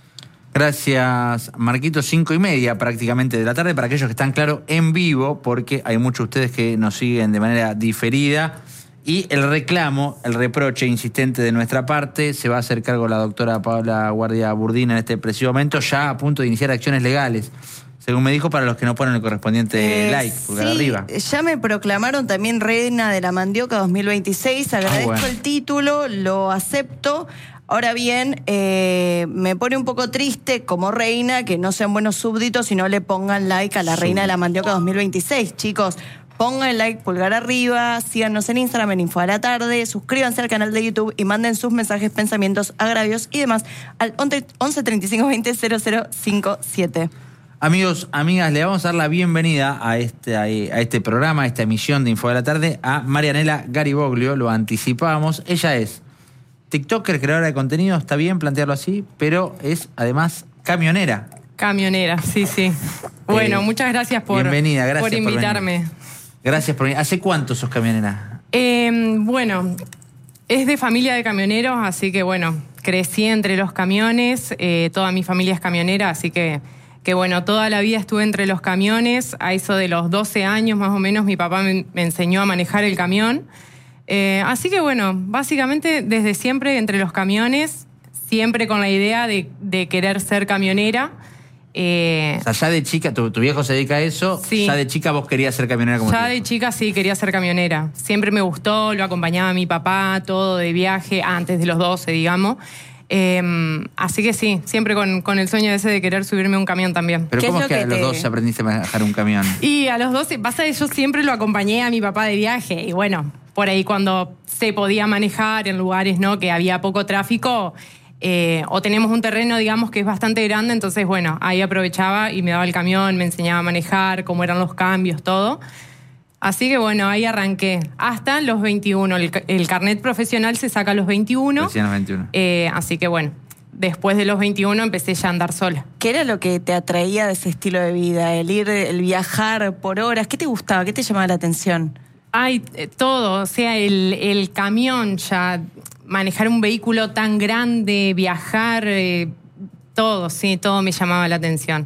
Gracias, Marquito. Cinco y media prácticamente de la tarde para aquellos que están, claro, en vivo, porque hay muchos de ustedes que nos siguen de manera diferida. Y el reclamo, el reproche insistente de nuestra parte, se va a hacer cargo la doctora Paola Guardia Burdina en este preciso momento, ya a punto de iniciar acciones legales. Según me dijo, para los que no ponen el correspondiente Eh, like, pulgar sí, arriba. ya me proclamaron también reina de la mandioca dos mil veintiséis. Agradezco bueno. el título, lo acepto. Ahora bien, eh, me pone un poco triste como reina que no sean buenos súbditos y no le pongan like a la reina de la mandioca dos mil veintiséis. Chicos, pongan el like, pulgar arriba, síganos en Instagram en Info a la Tarde, suscríbanse al canal de YouTube y manden sus mensajes, pensamientos, agravios y demás al once treinta y cinco veinte cero cero cincuenta y siete. Amigos, amigas, le vamos a dar la bienvenida a este, a este programa, a esta emisión de Info de la Tarde, a Marianela Gariboglio, lo anticipábamos. Ella es TikToker, creadora de contenido, está bien plantearlo así, pero es además camionera. Camionera, sí, sí. Bueno, Eh, muchas gracias por, bienvenida, gracias por por invitarme. venir. Gracias por venir. ¿Hace cuánto sos camionera? Eh, bueno, es de familia de camioneros, así que bueno, crecí entre los camiones, eh, toda mi familia es camionera, así que... que bueno, toda la vida estuve entre los camiones, a eso de los doce años más o menos mi papá me, me enseñó a manejar el camión. Eh, así que bueno, básicamente desde siempre entre los camiones, siempre con la idea de, de querer ser camionera. Eh, O sea, ya de chica, tu, tu viejo se dedica a eso, Sí. ya de chica vos querías ser camionera como ya tu de viejo. chica sí quería ser camionera. Siempre me gustó, lo acompañaba a mi papá, todo de viaje, antes de los doce, digamos. Eh, así que sí, siempre con, con el sueño ese de querer subirme a un camión también. Pero ¿Qué ¿cómo es es lo que a que los te- dos aprendiste a manejar un camión? Y a los doce, pasa que yo siempre lo acompañé a mi papá de viaje. Y bueno, por ahí cuando se podía manejar en lugares, ¿no?, que había poco tráfico, eh, o tenemos un terreno, digamos, que es bastante grande, entonces, bueno, ahí aprovechaba y me daba el camión, me enseñaba a manejar, cómo eran los cambios, todo. Así que bueno, ahí arranqué. Hasta los veintiuno. El, ca- el carnet profesional se saca a los veintiuno. Recién a los veintiuno. Eh, así que bueno, después de los veintiuno empecé ya a andar sola. ¿Qué era lo que te atraía de ese estilo de vida? El ir, el viajar por horas. ¿Qué te gustaba? ¿Qué te llamaba la atención? Hay eh, todo, o sea, el, el camión ya, manejar un vehículo tan grande, viajar, eh, todo, sí, todo me llamaba la atención.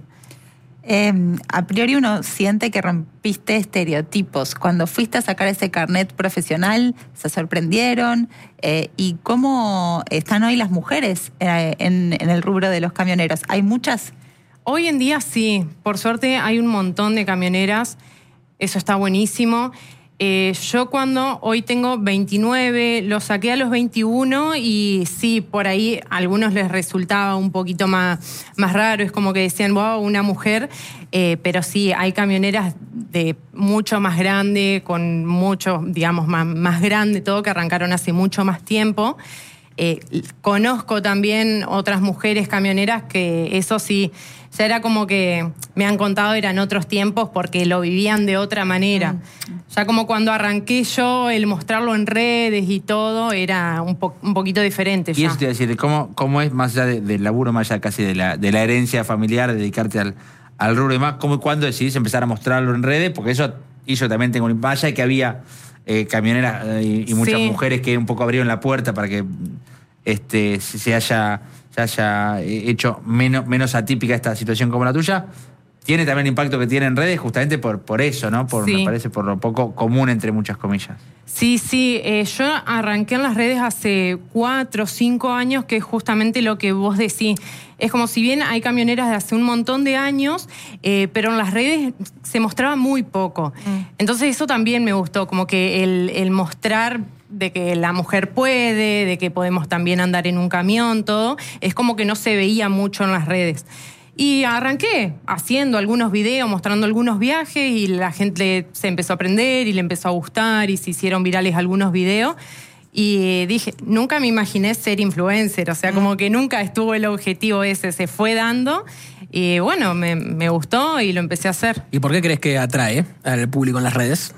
Eh, a priori uno siente que rompiste estereotipos. Cuando fuiste a sacar ese carnet profesional, ¿se sorprendieron? Eh, ¿Y cómo están hoy las mujeres eh, en, en el rubro de los camioneros? ¿Hay muchas? Hoy en día sí, por suerte hay un montón de camioneras, eso está buenísimo. Eh, yo cuando hoy tengo veintinueve, lo saqué a los veintiuno y sí, por ahí a algunos les resultaba un poquito más, más raro, es como que decían, wow, una mujer, eh, pero sí, hay camioneras de mucho más grande, con mucho, digamos, más, más grande, todo, que arrancaron hace mucho más tiempo. Eh, conozco también otras mujeres camioneras que eso sí, ya era como que me han contado eran otros tiempos porque lo vivían de otra manera. Mm. Ya como cuando arranqué yo, el mostrarlo en redes y todo era un, po un poquito diferente. Y ya. eso te iba a decir, ¿cómo, cómo es más allá de, del laburo, más allá casi de la, de la herencia familiar, de dedicarte al, al rubro y más? ¿Cómo y cuándo decidís empezar a mostrarlo en redes? Porque eso hizo también, tengo un vaya que había eh, camioneras eh, y, y muchas Sí. mujeres que un poco abrieron la puerta para que este, se, se haya, se haya hecho menos, menos atípica esta situación como la tuya. Tiene también el impacto que tiene en redes justamente por, por eso, ¿no? Por, Sí. Me parece por lo poco común, entre muchas comillas. Sí, sí, eh, yo arranqué en las redes hace cuatro o cinco años, que es justamente lo que vos decís. Es como si bien hay camioneras de hace un montón de años, eh, pero en las redes se mostraba muy poco. Mm. Entonces eso también me gustó, como que el, el mostrar de que la mujer puede, de que podemos también andar en un camión, todo, es como que no se veía mucho en las redes. Y arranqué haciendo algunos videos, mostrando algunos viajes y la gente se empezó a aprender y le empezó a gustar y se hicieron virales algunos videos. Y dije, nunca me imaginé ser influencer, o sea, como que nunca estuvo el objetivo ese, se fue dando y bueno, me, me gustó y lo empecé a hacer. ¿Y por qué crees que atrae al público en las redes?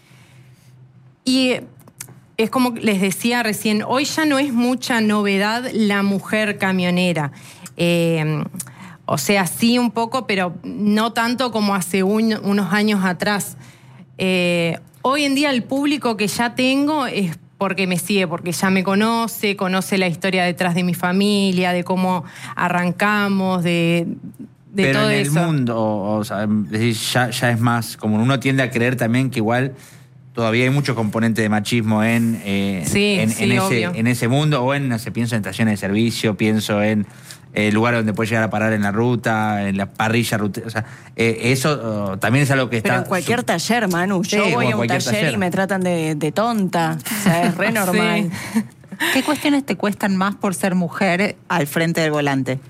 Y es como les decía recién, hoy ya no es mucha novedad la mujer camionera. Eh, O sea, sí un poco, pero no tanto como hace un, unos años atrás. Eh, hoy en día el público que ya tengo es porque me sigue, porque ya me conoce, conoce la historia detrás de mi familia, de cómo arrancamos, de, de Pero todo en eso. el mundo, o, o sea, decir, ya, ya es más común. Uno tiende a creer también que igual todavía hay mucho componente de machismo en, eh, Sí, en, sí, en, ese, obvio. en ese mundo, o en, no sé, pienso en estaciones de servicio, pienso en eh, lugares donde puede llegar a parar en la ruta, en la parrilla, ruta, o sea, eh, eso uh, también es algo que está... Pero en cualquier taller, Manu. Yo Sí, voy o en a un taller, cualquier taller. y me tratan de, de tonta. O sea, es re normal. Sí. ¿Qué cuestiones te cuestan más por ser mujer al frente del volante?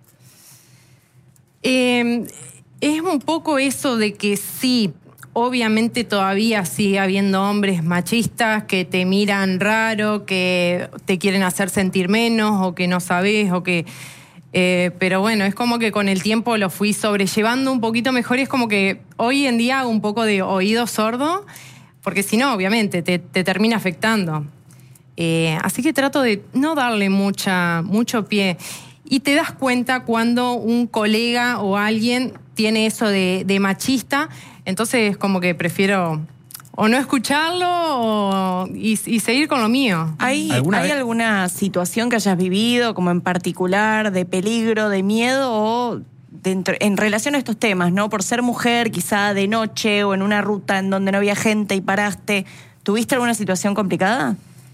Eh, es un poco eso de que sí, obviamente todavía sigue habiendo hombres machistas que te miran raro, que te quieren hacer sentir menos o que no sabes o que... Eh, pero bueno, es como que con el tiempo lo fui sobrellevando un poquito mejor y es como que hoy en día hago un poco de oído sordo, porque si no, obviamente, te, te termina afectando. Eh, así que trato de no darle mucha, mucho pie. Y te das cuenta cuando un colega o alguien tiene eso de, de machista, entonces como que prefiero o no escucharlo o, y, y seguir con lo mío. ¿Hay, ¿Alguna ¿hay vez? alguna situación que hayas vivido como en particular de peligro, de miedo o dentro, en relación a estos temas, ¿no? Por ser mujer, quizá de noche o en una ruta en donde no había gente y paraste, ¿tuviste alguna situación complicada?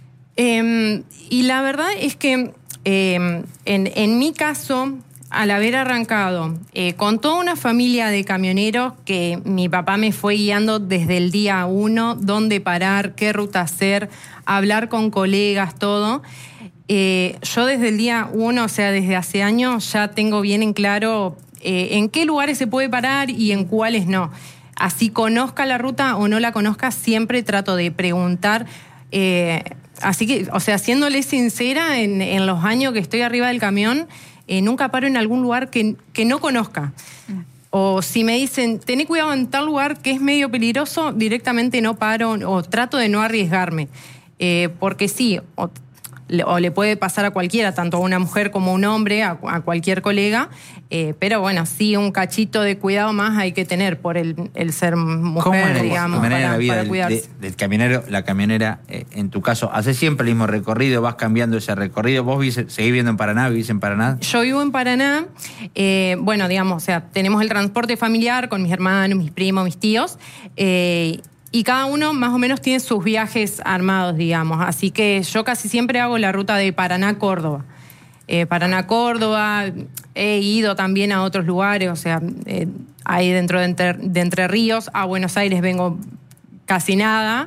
Eh, y la verdad es que eh, en, en mi caso, al haber arrancado eh, con toda una familia de camioneros que mi papá me fue guiando desde el día uno, dónde parar, qué ruta hacer, hablar con colegas, todo. Eh, yo desde el día uno, o sea, desde hace años, ya tengo bien en claro eh, en qué lugares se puede parar y en cuáles no. Así conozca la ruta o no la conozca, siempre trato de preguntar. Eh, así que, o sea, siéndole sincera, en, en los años que estoy arriba del camión, Eh, nunca paro en algún lugar que, que no conozca. Mm. O si me dicen, tené cuidado en tal lugar que es medio peligroso, directamente no paro o trato de no arriesgarme. Eh, porque sí, o, o le puede pasar a cualquiera, tanto a una mujer como a un hombre, a, a cualquier colega, eh, pero bueno, sí, un cachito de cuidado más hay que tener por el, el ser mujer, ¿Cómo es digamos, la manera para, de la vida para del, cuidarse. de- del camionero, la camionera, eh, en tu caso, haces siempre el mismo recorrido, vas cambiando ese recorrido, vos vivís- seguís viviendo en Paraná, vivís en Paraná? Yo vivo en Paraná, eh, bueno, digamos, o sea, tenemos el transporte familiar con mis hermanos, mis primos, mis tíos, eh, y cada uno más o menos tiene sus viajes armados, digamos, así que yo casi siempre hago la ruta de Paraná-Córdoba. Eh, Paraná-Córdoba, he ido también a otros lugares, o sea, eh, ahí dentro de Entre, de Entre Ríos, a Buenos Aires vengo casi nada,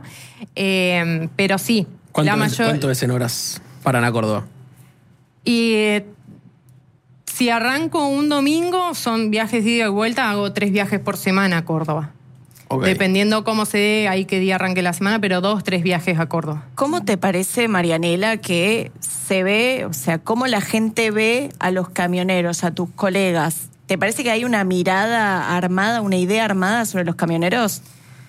eh, pero sí, ¿Cuánto, la es, mayor... ¿Cuánto es en horas Paraná, Córdoba? Y eh, si arranco un domingo, son viajes de ida y vuelta, hago tres viajes por semana a Córdoba. Ok. Dependiendo cómo se dé, ahí qué día arranque la semana, pero dos, tres viajes a Córdoba. ¿Cómo te parece, Marianela, que se ve, o sea, cómo la gente ve a los camioneros, a tus colegas? ¿Te parece que hay una mirada armada, una idea armada sobre los camioneros?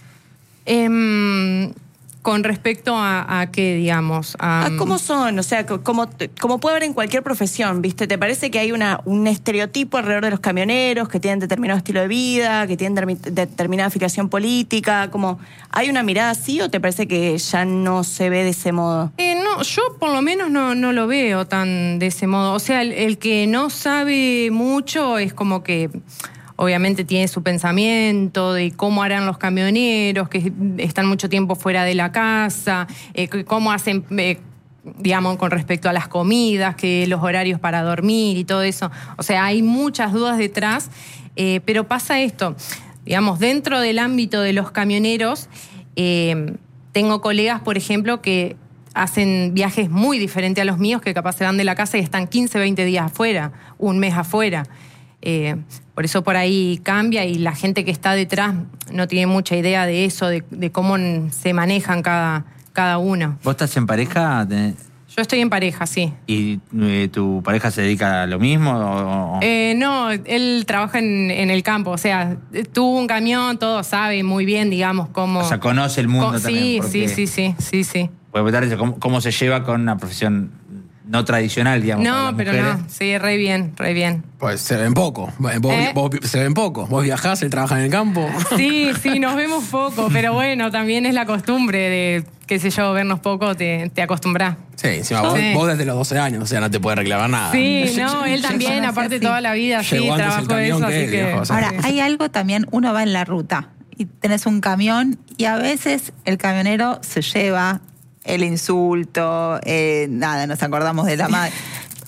Eh, con respecto a, a qué, digamos. A, Ah, ¿cómo son? O sea, co- como, como puede haber en cualquier profesión, ¿viste? ¿Te parece que hay una, un estereotipo alrededor de los camioneros que tienen determinado estilo de vida, que tienen dermi- determinada afiliación política? Como, ¿hay una mirada así o te parece que ya no se ve de ese modo? Eh, no, yo por lo menos no, no lo veo tan de ese modo. O sea, el, el que no sabe mucho es como que obviamente tiene su pensamiento de cómo harán los camioneros, que están mucho tiempo fuera de la casa, eh, cómo hacen, eh, digamos, con respecto a las comidas, que los horarios para dormir y todo eso. O sea, hay muchas dudas detrás, eh, pero pasa esto. Digamos, dentro del ámbito de los camioneros, eh, tengo colegas, por ejemplo, que hacen viajes muy diferentes a los míos, que capaz se van de la casa y están quince, veinte días afuera, un mes afuera. Eh, por eso por ahí cambia y la gente que está detrás no tiene mucha idea de eso, de, de cómo se manejan cada, cada uno. ¿Vos estás en pareja? ¿Tenés- Yo estoy en pareja, sí. ¿Y eh, tu pareja se dedica a lo mismo? O- o- Eh, no, él trabaja en, en el campo, o sea, tuvo un camión, todo sabe muy bien, digamos, cómo... O sea, conoce el mundo co- también, Sí, porque- sí, sí, sí, sí, sí. Puede preguntarse cómo, cómo se lleva con una profesión no tradicional, digamos. para No, las pero mujeres. no, sí, re bien, re bien. Pues se ven poco. Vos, ¿Eh? vos- se ven poco. Vos viajás, él trabaja en el campo. Sí, sí, nos vemos poco, pero bueno, también es la costumbre de, qué sé yo, vernos poco, te, te acostumbras. Sí, encima vos, Sí. vos desde los doce años, o sea, no te puede reclamar nada. Sí, no, él también, Llegó a aparte ser, toda sí. la vida, sí, Llegó antes el trabajó camión eso, que así él, que... viejo, o sea. Ahora, sí. hay algo también, uno va en la ruta y tenés un camión y a veces el camionero se lleva el insulto, eh, nada, nos acordamos de la madre.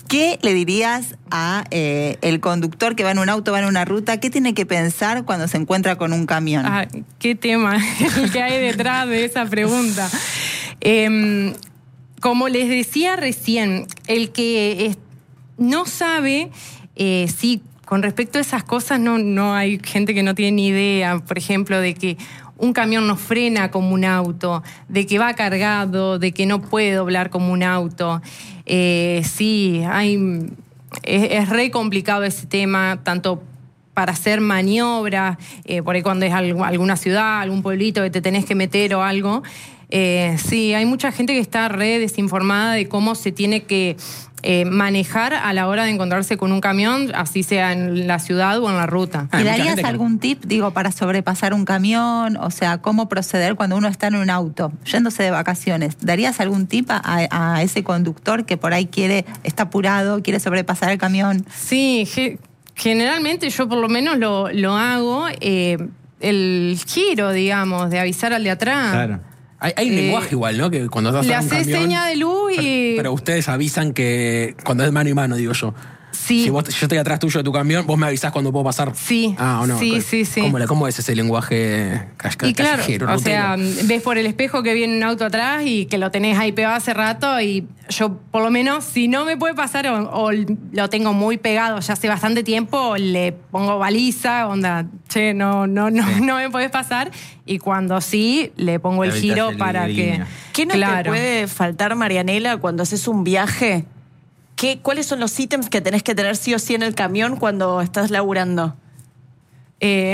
¿Qué le dirías a eh, el conductor que va en un auto, va en una ruta? ¿Qué tiene que pensar cuando se encuentra con un camión? Ah, ¿qué tema el que hay detrás de esa pregunta? Eh, como les decía recién, el que es, no sabe eh, si con respecto a esas cosas no, no hay gente que no tiene ni idea, por ejemplo, de que un camión no frena como un auto, de que va cargado, de que no puede doblar como un auto. Eh, sí, hay, es, es re complicado ese tema, tanto para hacer maniobras, eh, por ahí cuando es algo, alguna ciudad, algún pueblito que te tenés que meter o algo. Eh, sí, hay mucha gente que está re desinformada de cómo se tiene que eh, manejar a la hora de encontrarse con un camión, así sea en la ciudad o en la ruta. ¿Y darías algún tip, digo, para sobrepasar un camión? O sea, ¿cómo proceder cuando uno está en un auto, yéndose de vacaciones? ¿Darías algún tip a, a ese conductor que por ahí quiere, está apurado, quiere sobrepasar el camión? Sí, ge- generalmente yo por lo menos lo, lo hago, eh, el giro, digamos, de avisar al de atrás. Claro. Hay, hay un Eh, lenguaje igual, ¿no? Que cuando estás le en un haces camión, seña de luz y... Pero, pero ustedes avisan que cuando es mano y mano, digo yo. Sí. Si vos, yo estoy atrás tuyo de tu camión, vos me avisás cuando puedo pasar. Sí. Ah, ¿o no? Sí, sí, sí. ¿Cómo, ¿Cómo es ese lenguaje casca, Y claro, callejero, o rutero? sea, ves por el espejo que viene un auto atrás y que lo tenés ahí pegado hace rato y yo, por lo menos, si no me puede pasar o, o lo tengo muy pegado ya hace bastante tiempo, le pongo baliza, onda, che, no, no, no, Sí. no me podés pasar. Y cuando sí, le pongo el Le giro evitas el para que... guiño. ¿Qué no Claro. te puede faltar, Marianela, cuando haces un viaje? ¿Qué, ¿Cuáles son los ítems que tenés que tener sí o sí en el camión cuando estás laburando? Eh,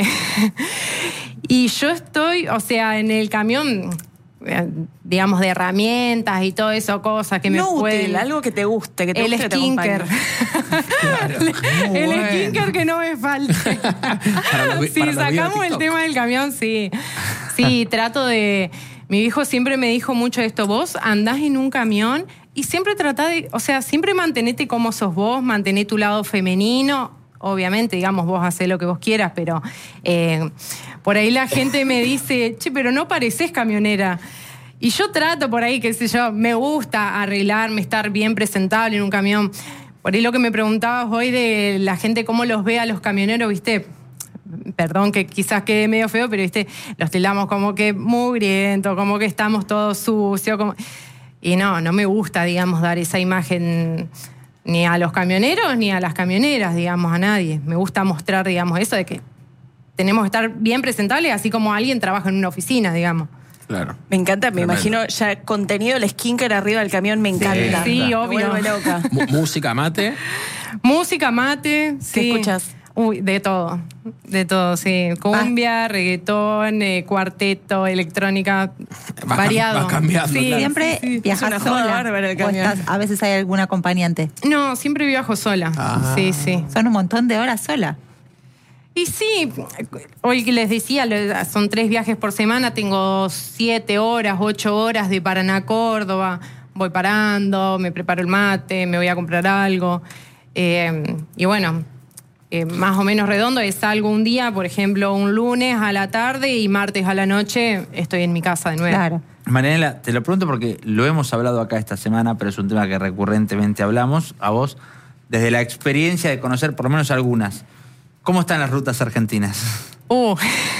y yo estoy, o sea, en el camión, eh, digamos, de herramientas y todo eso, cosas que me no pueden... útil, algo que te guste, que te El guste que te skinker. acompañe. Claro. Muy El bueno. skinker que no me falte. Para los vi- Si para los videos de sacamos el TikTok. tema del camión, sí. Sí, trato de... Mi viejo siempre me dijo mucho esto. Vos andás en un camión y siempre tratá de... O sea, siempre mantenete como sos vos, mantené tu lado femenino. Obviamente, digamos, vos hacés lo que vos quieras, pero eh, por ahí la gente me dice, che, pero no parecés camionera. Y yo trato por ahí, qué sé yo, me gusta arreglarme, estar bien presentable en un camión. Por ahí lo que me preguntabas hoy de la gente, cómo los ve a los camioneros, ¿viste? Perdón que quizás quede medio feo, pero ¿viste? Los tildamos como que mugriento, como que estamos todos sucios. Como... Y no, no me gusta, digamos, dar esa imagen ni a los camioneros ni a las camioneras, digamos, a nadie. Me gusta mostrar, digamos, eso de que tenemos que estar bien presentables, así como alguien trabaja en una oficina, digamos. Claro. Me encanta, me Tremendo. imagino ya contenido del skinker arriba del camión, me encanta. Sí, Me obvio. vuelve loca. Mu- música, mate. Música, mate. ¿Qué sí. escuchas? Uy, de todo. De todo, sí. Cumbia, reggaetón, eh, cuarteto, electrónica, Va cam- variado. va cambiando, Sí, claro. ¿Siempre sí, sí. viajas Es una joda sola? bárbara el ¿O camión. estás- a veces hay algún acompañante? No, siempre viajo sola. Ah. Sí, sí. Son un montón de horas sola. Y sí, hoy que les decía, lo- son tres viajes por semana, tengo siete horas, ocho horas de Paraná a Córdoba, voy parando, me preparo el mate, me voy a comprar algo. Eh, y bueno, eh, más o menos redondo, es salgo un día, por ejemplo, un lunes a la tarde y martes a la noche estoy en mi casa de nuevo. Claro. Marianela, te lo pregunto porque lo hemos hablado acá esta semana, pero es un tema que recurrentemente hablamos a vos, desde la experiencia de conocer por lo menos algunas. ¿Cómo están las rutas argentinas? Uh.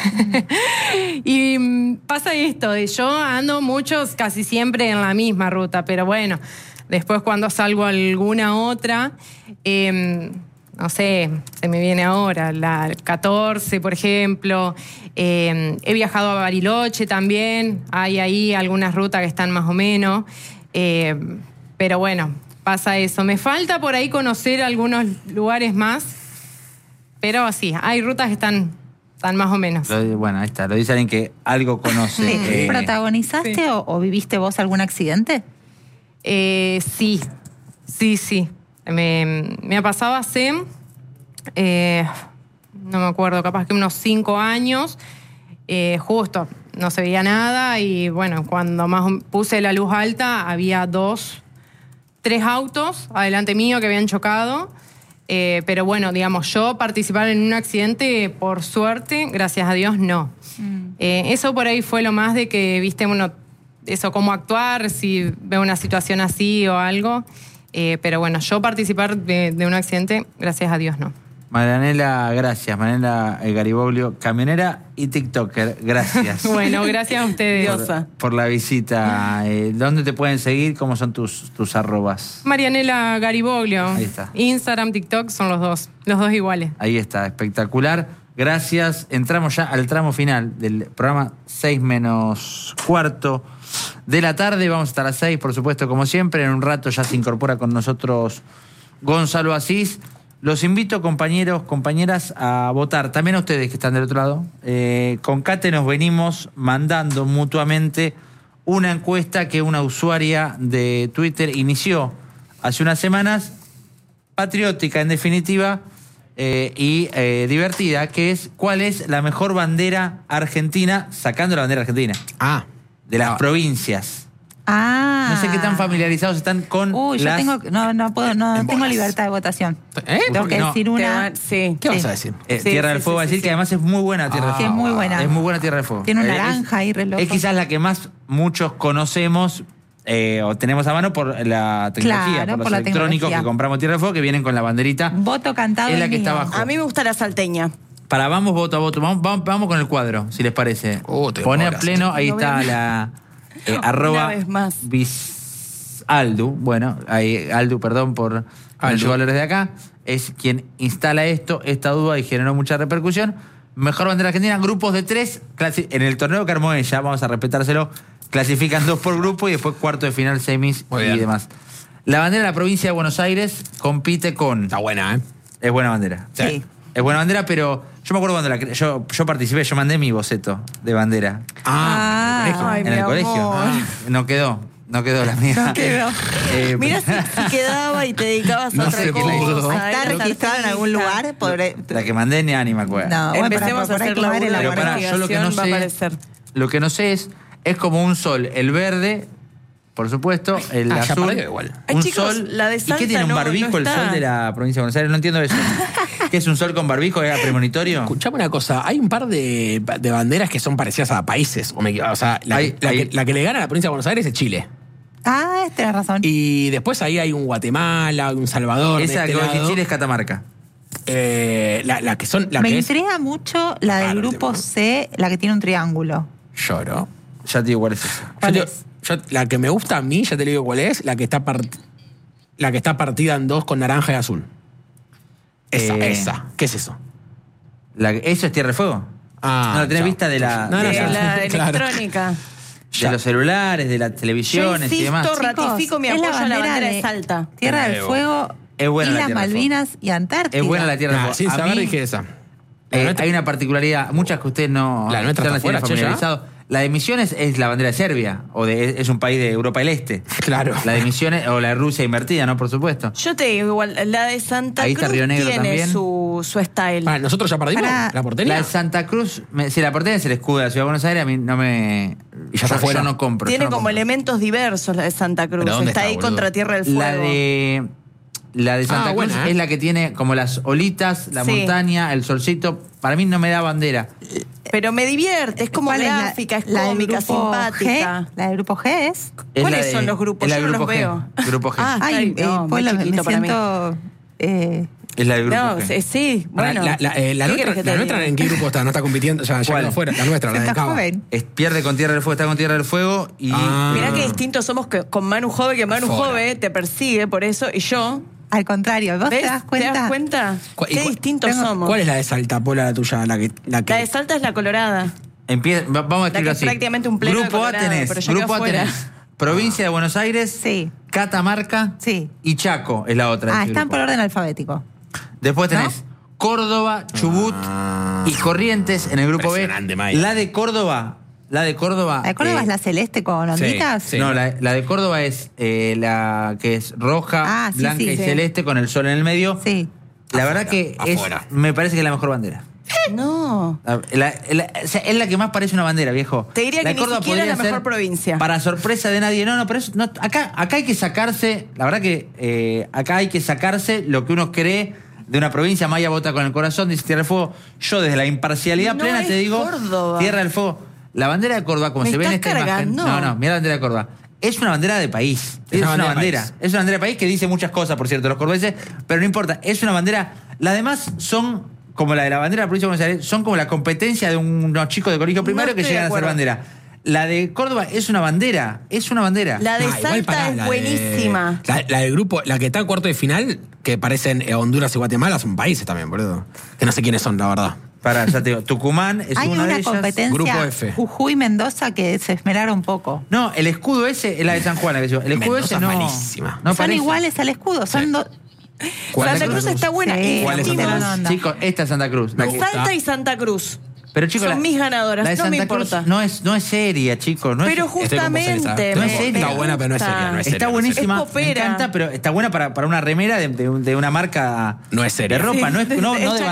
Y mm, pasa esto, de yo ando muchos casi siempre en la misma ruta, pero bueno, después cuando salgo a alguna otra, eh, no sé, se me viene ahora, la catorce, por ejemplo, eh, he viajado a Bariloche también, hay ahí algunas rutas que están más o menos, eh, pero bueno, pasa eso. Me falta por ahí conocer algunos lugares más, pero sí, hay rutas que están, están más o menos. Lo- bueno, ahí está, lo dice alguien que algo conoce. Sí. Eh, ¿Protagonizaste sí. O, o viviste vos algún accidente? Eh, sí, sí, sí. Me, me ha pasado hace, eh, no me acuerdo, capaz que unos cinco años, eh, justo, no se veía nada y bueno, cuando más o- puse la luz alta había dos, tres autos adelante mío que habían chocado. Eh, pero bueno, digamos, yo participar en un accidente, por suerte, gracias a Dios, no. Eh, eso por ahí fue lo más de que, viste, bueno, eso, cómo actuar, si veo una situación así o algo. Eh, pero bueno, yo participar de, de un accidente, gracias a Dios, no. Marianela, gracias. Marianela eh, Gariboglio, camionera y TikToker, gracias. Bueno, gracias a ustedes. Diosa. Por la visita. Eh, ¿Dónde te pueden seguir? ¿Cómo son tus, tus arrobas? Marianela Gariboglio. Ahí está. Instagram, TikTok son los dos, los dos iguales. Ahí está, espectacular. Gracias. Entramos ya al tramo final del programa seis menos cuarto de la tarde. Vamos a estar a las seis, por supuesto, como siempre. En un rato ya se incorpora con nosotros Gonzalo Asís. Los invito, compañeros, compañeras, a votar. También a ustedes que están del otro lado. Eh, con Kate nos venimos mandando mutuamente una encuesta que una usuaria de Twitter inició hace unas semanas, patriótica en definitiva, eh, y eh, divertida, que es ¿cuál es la mejor bandera argentina, sacando la bandera argentina, Ah. de las Ah. provincias? Ah. No sé qué tan familiarizados están con Uy, yo las... tengo, no, no puedo, no En tengo bolas. libertad de votación. ¿Eh? Tengo que No, decir Te una. va- sí. ¿Qué vas Sí. a decir? Eh, Sí, Tierra sí, del Fuego, sí, va a decir sí, que sí. además es muy buena Tierra del Ah, Fuego. Sí, es muy buena. Es muy buena Tierra del Fuego. Tiene un Eh, naranja ahí, re loco. Es quizás la que más muchos conocemos eh, o tenemos a mano por la tecnología, Claro, por los por la electrónicos tecnología. que compramos Tierra del Fuego, que vienen con la banderita. Voto cantado. Es la el que está mío. abajo. A mí me gusta la salteña. Para, vamos voto a voto. Vamos, vamos, vamos con el cuadro, si les parece. Oh, te Pone a demoras. pleno, ahí Lo está veo. la eh, Una arroba vez más. bis Aldu. Bueno, ahí, Aldu, perdón por Aldu. los valores de acá. Es quien instala esto, esta duda y generó mucha repercusión. Mejor bandera argentina, grupos de tres. clasi- En el torneo que armó ella, vamos a respetárselo, clasifican dos por grupo y después cuarto de final, semis Muy y bien. demás. La bandera de la provincia de Buenos Aires compite con... Está buena, ¿eh? Es buena bandera. Sí. Es buena bandera, pero yo me acuerdo cuando la cre- yo, yo participé, yo mandé mi boceto de bandera Ah. en el colegio. Ay, en mi el amor. colegio. No quedó, no quedó la mía. No quedó. Eh, Mira si, si quedaba y te dedicabas No a otra se pudo. cosa. ¿Está eras registrado en algún artista. lugar? Pobre- la que mandé ni ni me acuerdo. No, bueno, Empecemos para- a para hacer tu madre laburo de la Pero pará, yo lo que no investigación, va a sé, aparecer. lo que no sé es, es como un sol, el verde, por supuesto, el Ah, ya azul. perdió igual. Ay, Un chicos, sol. la de ¿Y Salta qué tiene un no- barbijo no el está. sol de la provincia de Buenos Aires? No entiendo eso. ¿Qué es un sol con barbijo? ¿Era premonitorio? Escuchame una cosa, hay un par de, de banderas que son parecidas a países. O, me- o sea, la, Hay- la hay- que, la que le gana a la provincia de Buenos Aires es Chile. Ah, tenés razón. Y después ahí hay un Guatemala, un Salvador. de Esa este que vos decís, lado. Chile es Catamarca. Eh, la, la que son. La Me que es, intriga mucho la del Claro, grupo tipo- C, la que tiene un triángulo. Lloro. Ya te digo cuál es esa. Yo ¿Cuál te- es? yo- la que me gusta a mí, ya te digo cuál es, la que está part- la que está partida en dos con naranja y azul. Esa, Eh. esa. ¿Qué es eso? La- ¿Eso es Tierra del Fuego? Ah, no, tenés chao. vista de la, No, no, De ya. la Claro. electrónica. de los celulares, de las Yo televisiones y demás. insisto, ratifico mi es apoyo a la bandera de Salta. Tierra del Nuevo. Fuego, Es buena la Islas Tierra del Malvinas y Antártida. Es buena la Tierra del Ah, Fuego. sin A saber mí, dije esa. La eh, nuestra- hay una particularidad, muchas que ustedes no La nuestra ya las está tienen fuera, che, ya. familiarizado. La de Misiones es la bandera de Serbia, o de, es un país de Europa del Este. Claro. La de Misiones, o la de Rusia invertida, ¿no? Por supuesto. Yo te digo igual, la de Santa Ahí está Cruz Río Negro tiene también. su, su style. Pará, ¿nosotros ya perdimos Pará. la portería? La de Santa Cruz, me, si la porteña es el escudo de la Ciudad de Buenos Aires, a mí no me... Y ya está yo, fuera. yo no compro. Tiene yo no como compro. elementos diversos la de Santa Cruz. ¿Pero dónde Está está, ahí boludo? contra Tierra del Fuego. La de... La de Santa Ah, Cruz buena, ¿eh? es la que tiene como las olitas, la Sí. montaña, el solcito. Para mí no me da bandera. Pero me divierte, es como ¿Cuál es la- gráfica, es la del cómica, grupo simpática. G? La del grupo G es. Es ¿Cuáles la de- son los grupos? es la Yo del no los grupo G. veo. Grupo G. Ah, Ay, está- no, eh, muy Paula, me chiquito para mí. siento. eh, Es la del grupo No, G. sí, sí, Pará, bueno. la, la, eh, la ¿Qué nuestra, querés que te la nuestra diga? ¿en qué grupo está? No está compitiendo, ya, ya ¿Cuál? quedó fuera. La nuestra, la de siento Cava. joven. Es, pierde con Tierra del Fuego, está con Tierra del Fuego y... Ah. Mirá qué distintos somos que, con Manu Jove, que Manu Afuera. Jove te persigue por eso, y yo. Al contrario, ¿vos ¿Ves? te das cuenta? ¿Te das cuenta? ¿Cuál- y Qué cuál- distintos tengo- somos. ¿Cuál es la de Salta, Pola, la tuya? La que, la que... La de Salta es la colorada. Empie- va- vamos a La que escribirlo es así. prácticamente un pleno de Grupo A Colorado, tenés, pero ya Grupo quedó A fuera. tenés Provincia de Buenos Aires, Sí. Catamarca Sí. y Chaco es la otra. de Ah, ese están grupo. por orden alfabético. Después tenés Córdoba, Chubut y Corrientes en el grupo B. Impresionante, Maya. La de Córdoba, la de Córdoba. ¿La de Córdoba eh, es la celeste con sí, onditas? sí. No, la, la de Córdoba es eh, la que es roja, Ah, sí, blanca sí, y sí. celeste con el sol en el medio. Sí. La Afuera, verdad que es, afuera. me parece que es la mejor bandera. No. La- la- la- o sea, es la que más parece una bandera, viejo. Te diría La que de ni Córdoba siquiera es la podría mejor ser, provincia. Para sorpresa de nadie. No, no, pero eso, no, acá, acá hay que sacarse, la verdad que eh, acá hay que sacarse lo que uno cree de una provincia. Maya vota con el corazón, dice Tierra del Fuego. Yo desde la imparcialidad No plena es te digo, Córdoba. Tierra del Fuego. La bandera de Córdoba, como ¿Me se ve en estás esta imagen. cargando? No, no, mira la bandera de Córdoba. es una bandera de país. Es, Es una una bandera. bandera de Es una bandera de país que dice muchas cosas, por cierto, los cordobeses, pero no importa. Es una bandera. Las demás son, como la de la bandera de la provincia de Buenos Aires, son como la competencia de unos chicos de colegio primario No que estoy de llegan a ser acuerdo. bandera. La de Córdoba es una bandera. Es una bandera. La de No, igual, Salta pará, es la de- buenísima. La, la del grupo, la que está en cuarto de final, que parecen eh, Honduras y Guatemala, son países también, boludo. Que no sé quiénes son, la verdad. Para, ya te digo, Tucumán es Hay una, una de ellas. competencia Grupo F. Jujuy-Mendoza que se esmeraron un poco. No, el escudo ese es la de San Juan, la que yo. El escudo Mendoza ese no. es malísima. No son parece. iguales al escudo, son Sí. dos. Santa Cruz está buena. Sí, y ¿Cuál es Santa Santa Cruz. Cruz? onda. Chicos, esta es Santa Cruz. La que- Salta y Santa Cruz. Pero chicos, Son la- mis ganadoras, la de no me Santa Cruz importa. no es, no es seria, chicos. No Pero es, Estoy con vos, Elisa. justamente. No es me- seria. me Está buena, pero no es gusta. seria, no es está seria, buenísima. Es Me popera. encanta, pero está buena para, para una remera de, de un- de una marca No es seria. de ropa. No, es, no, no de Hecha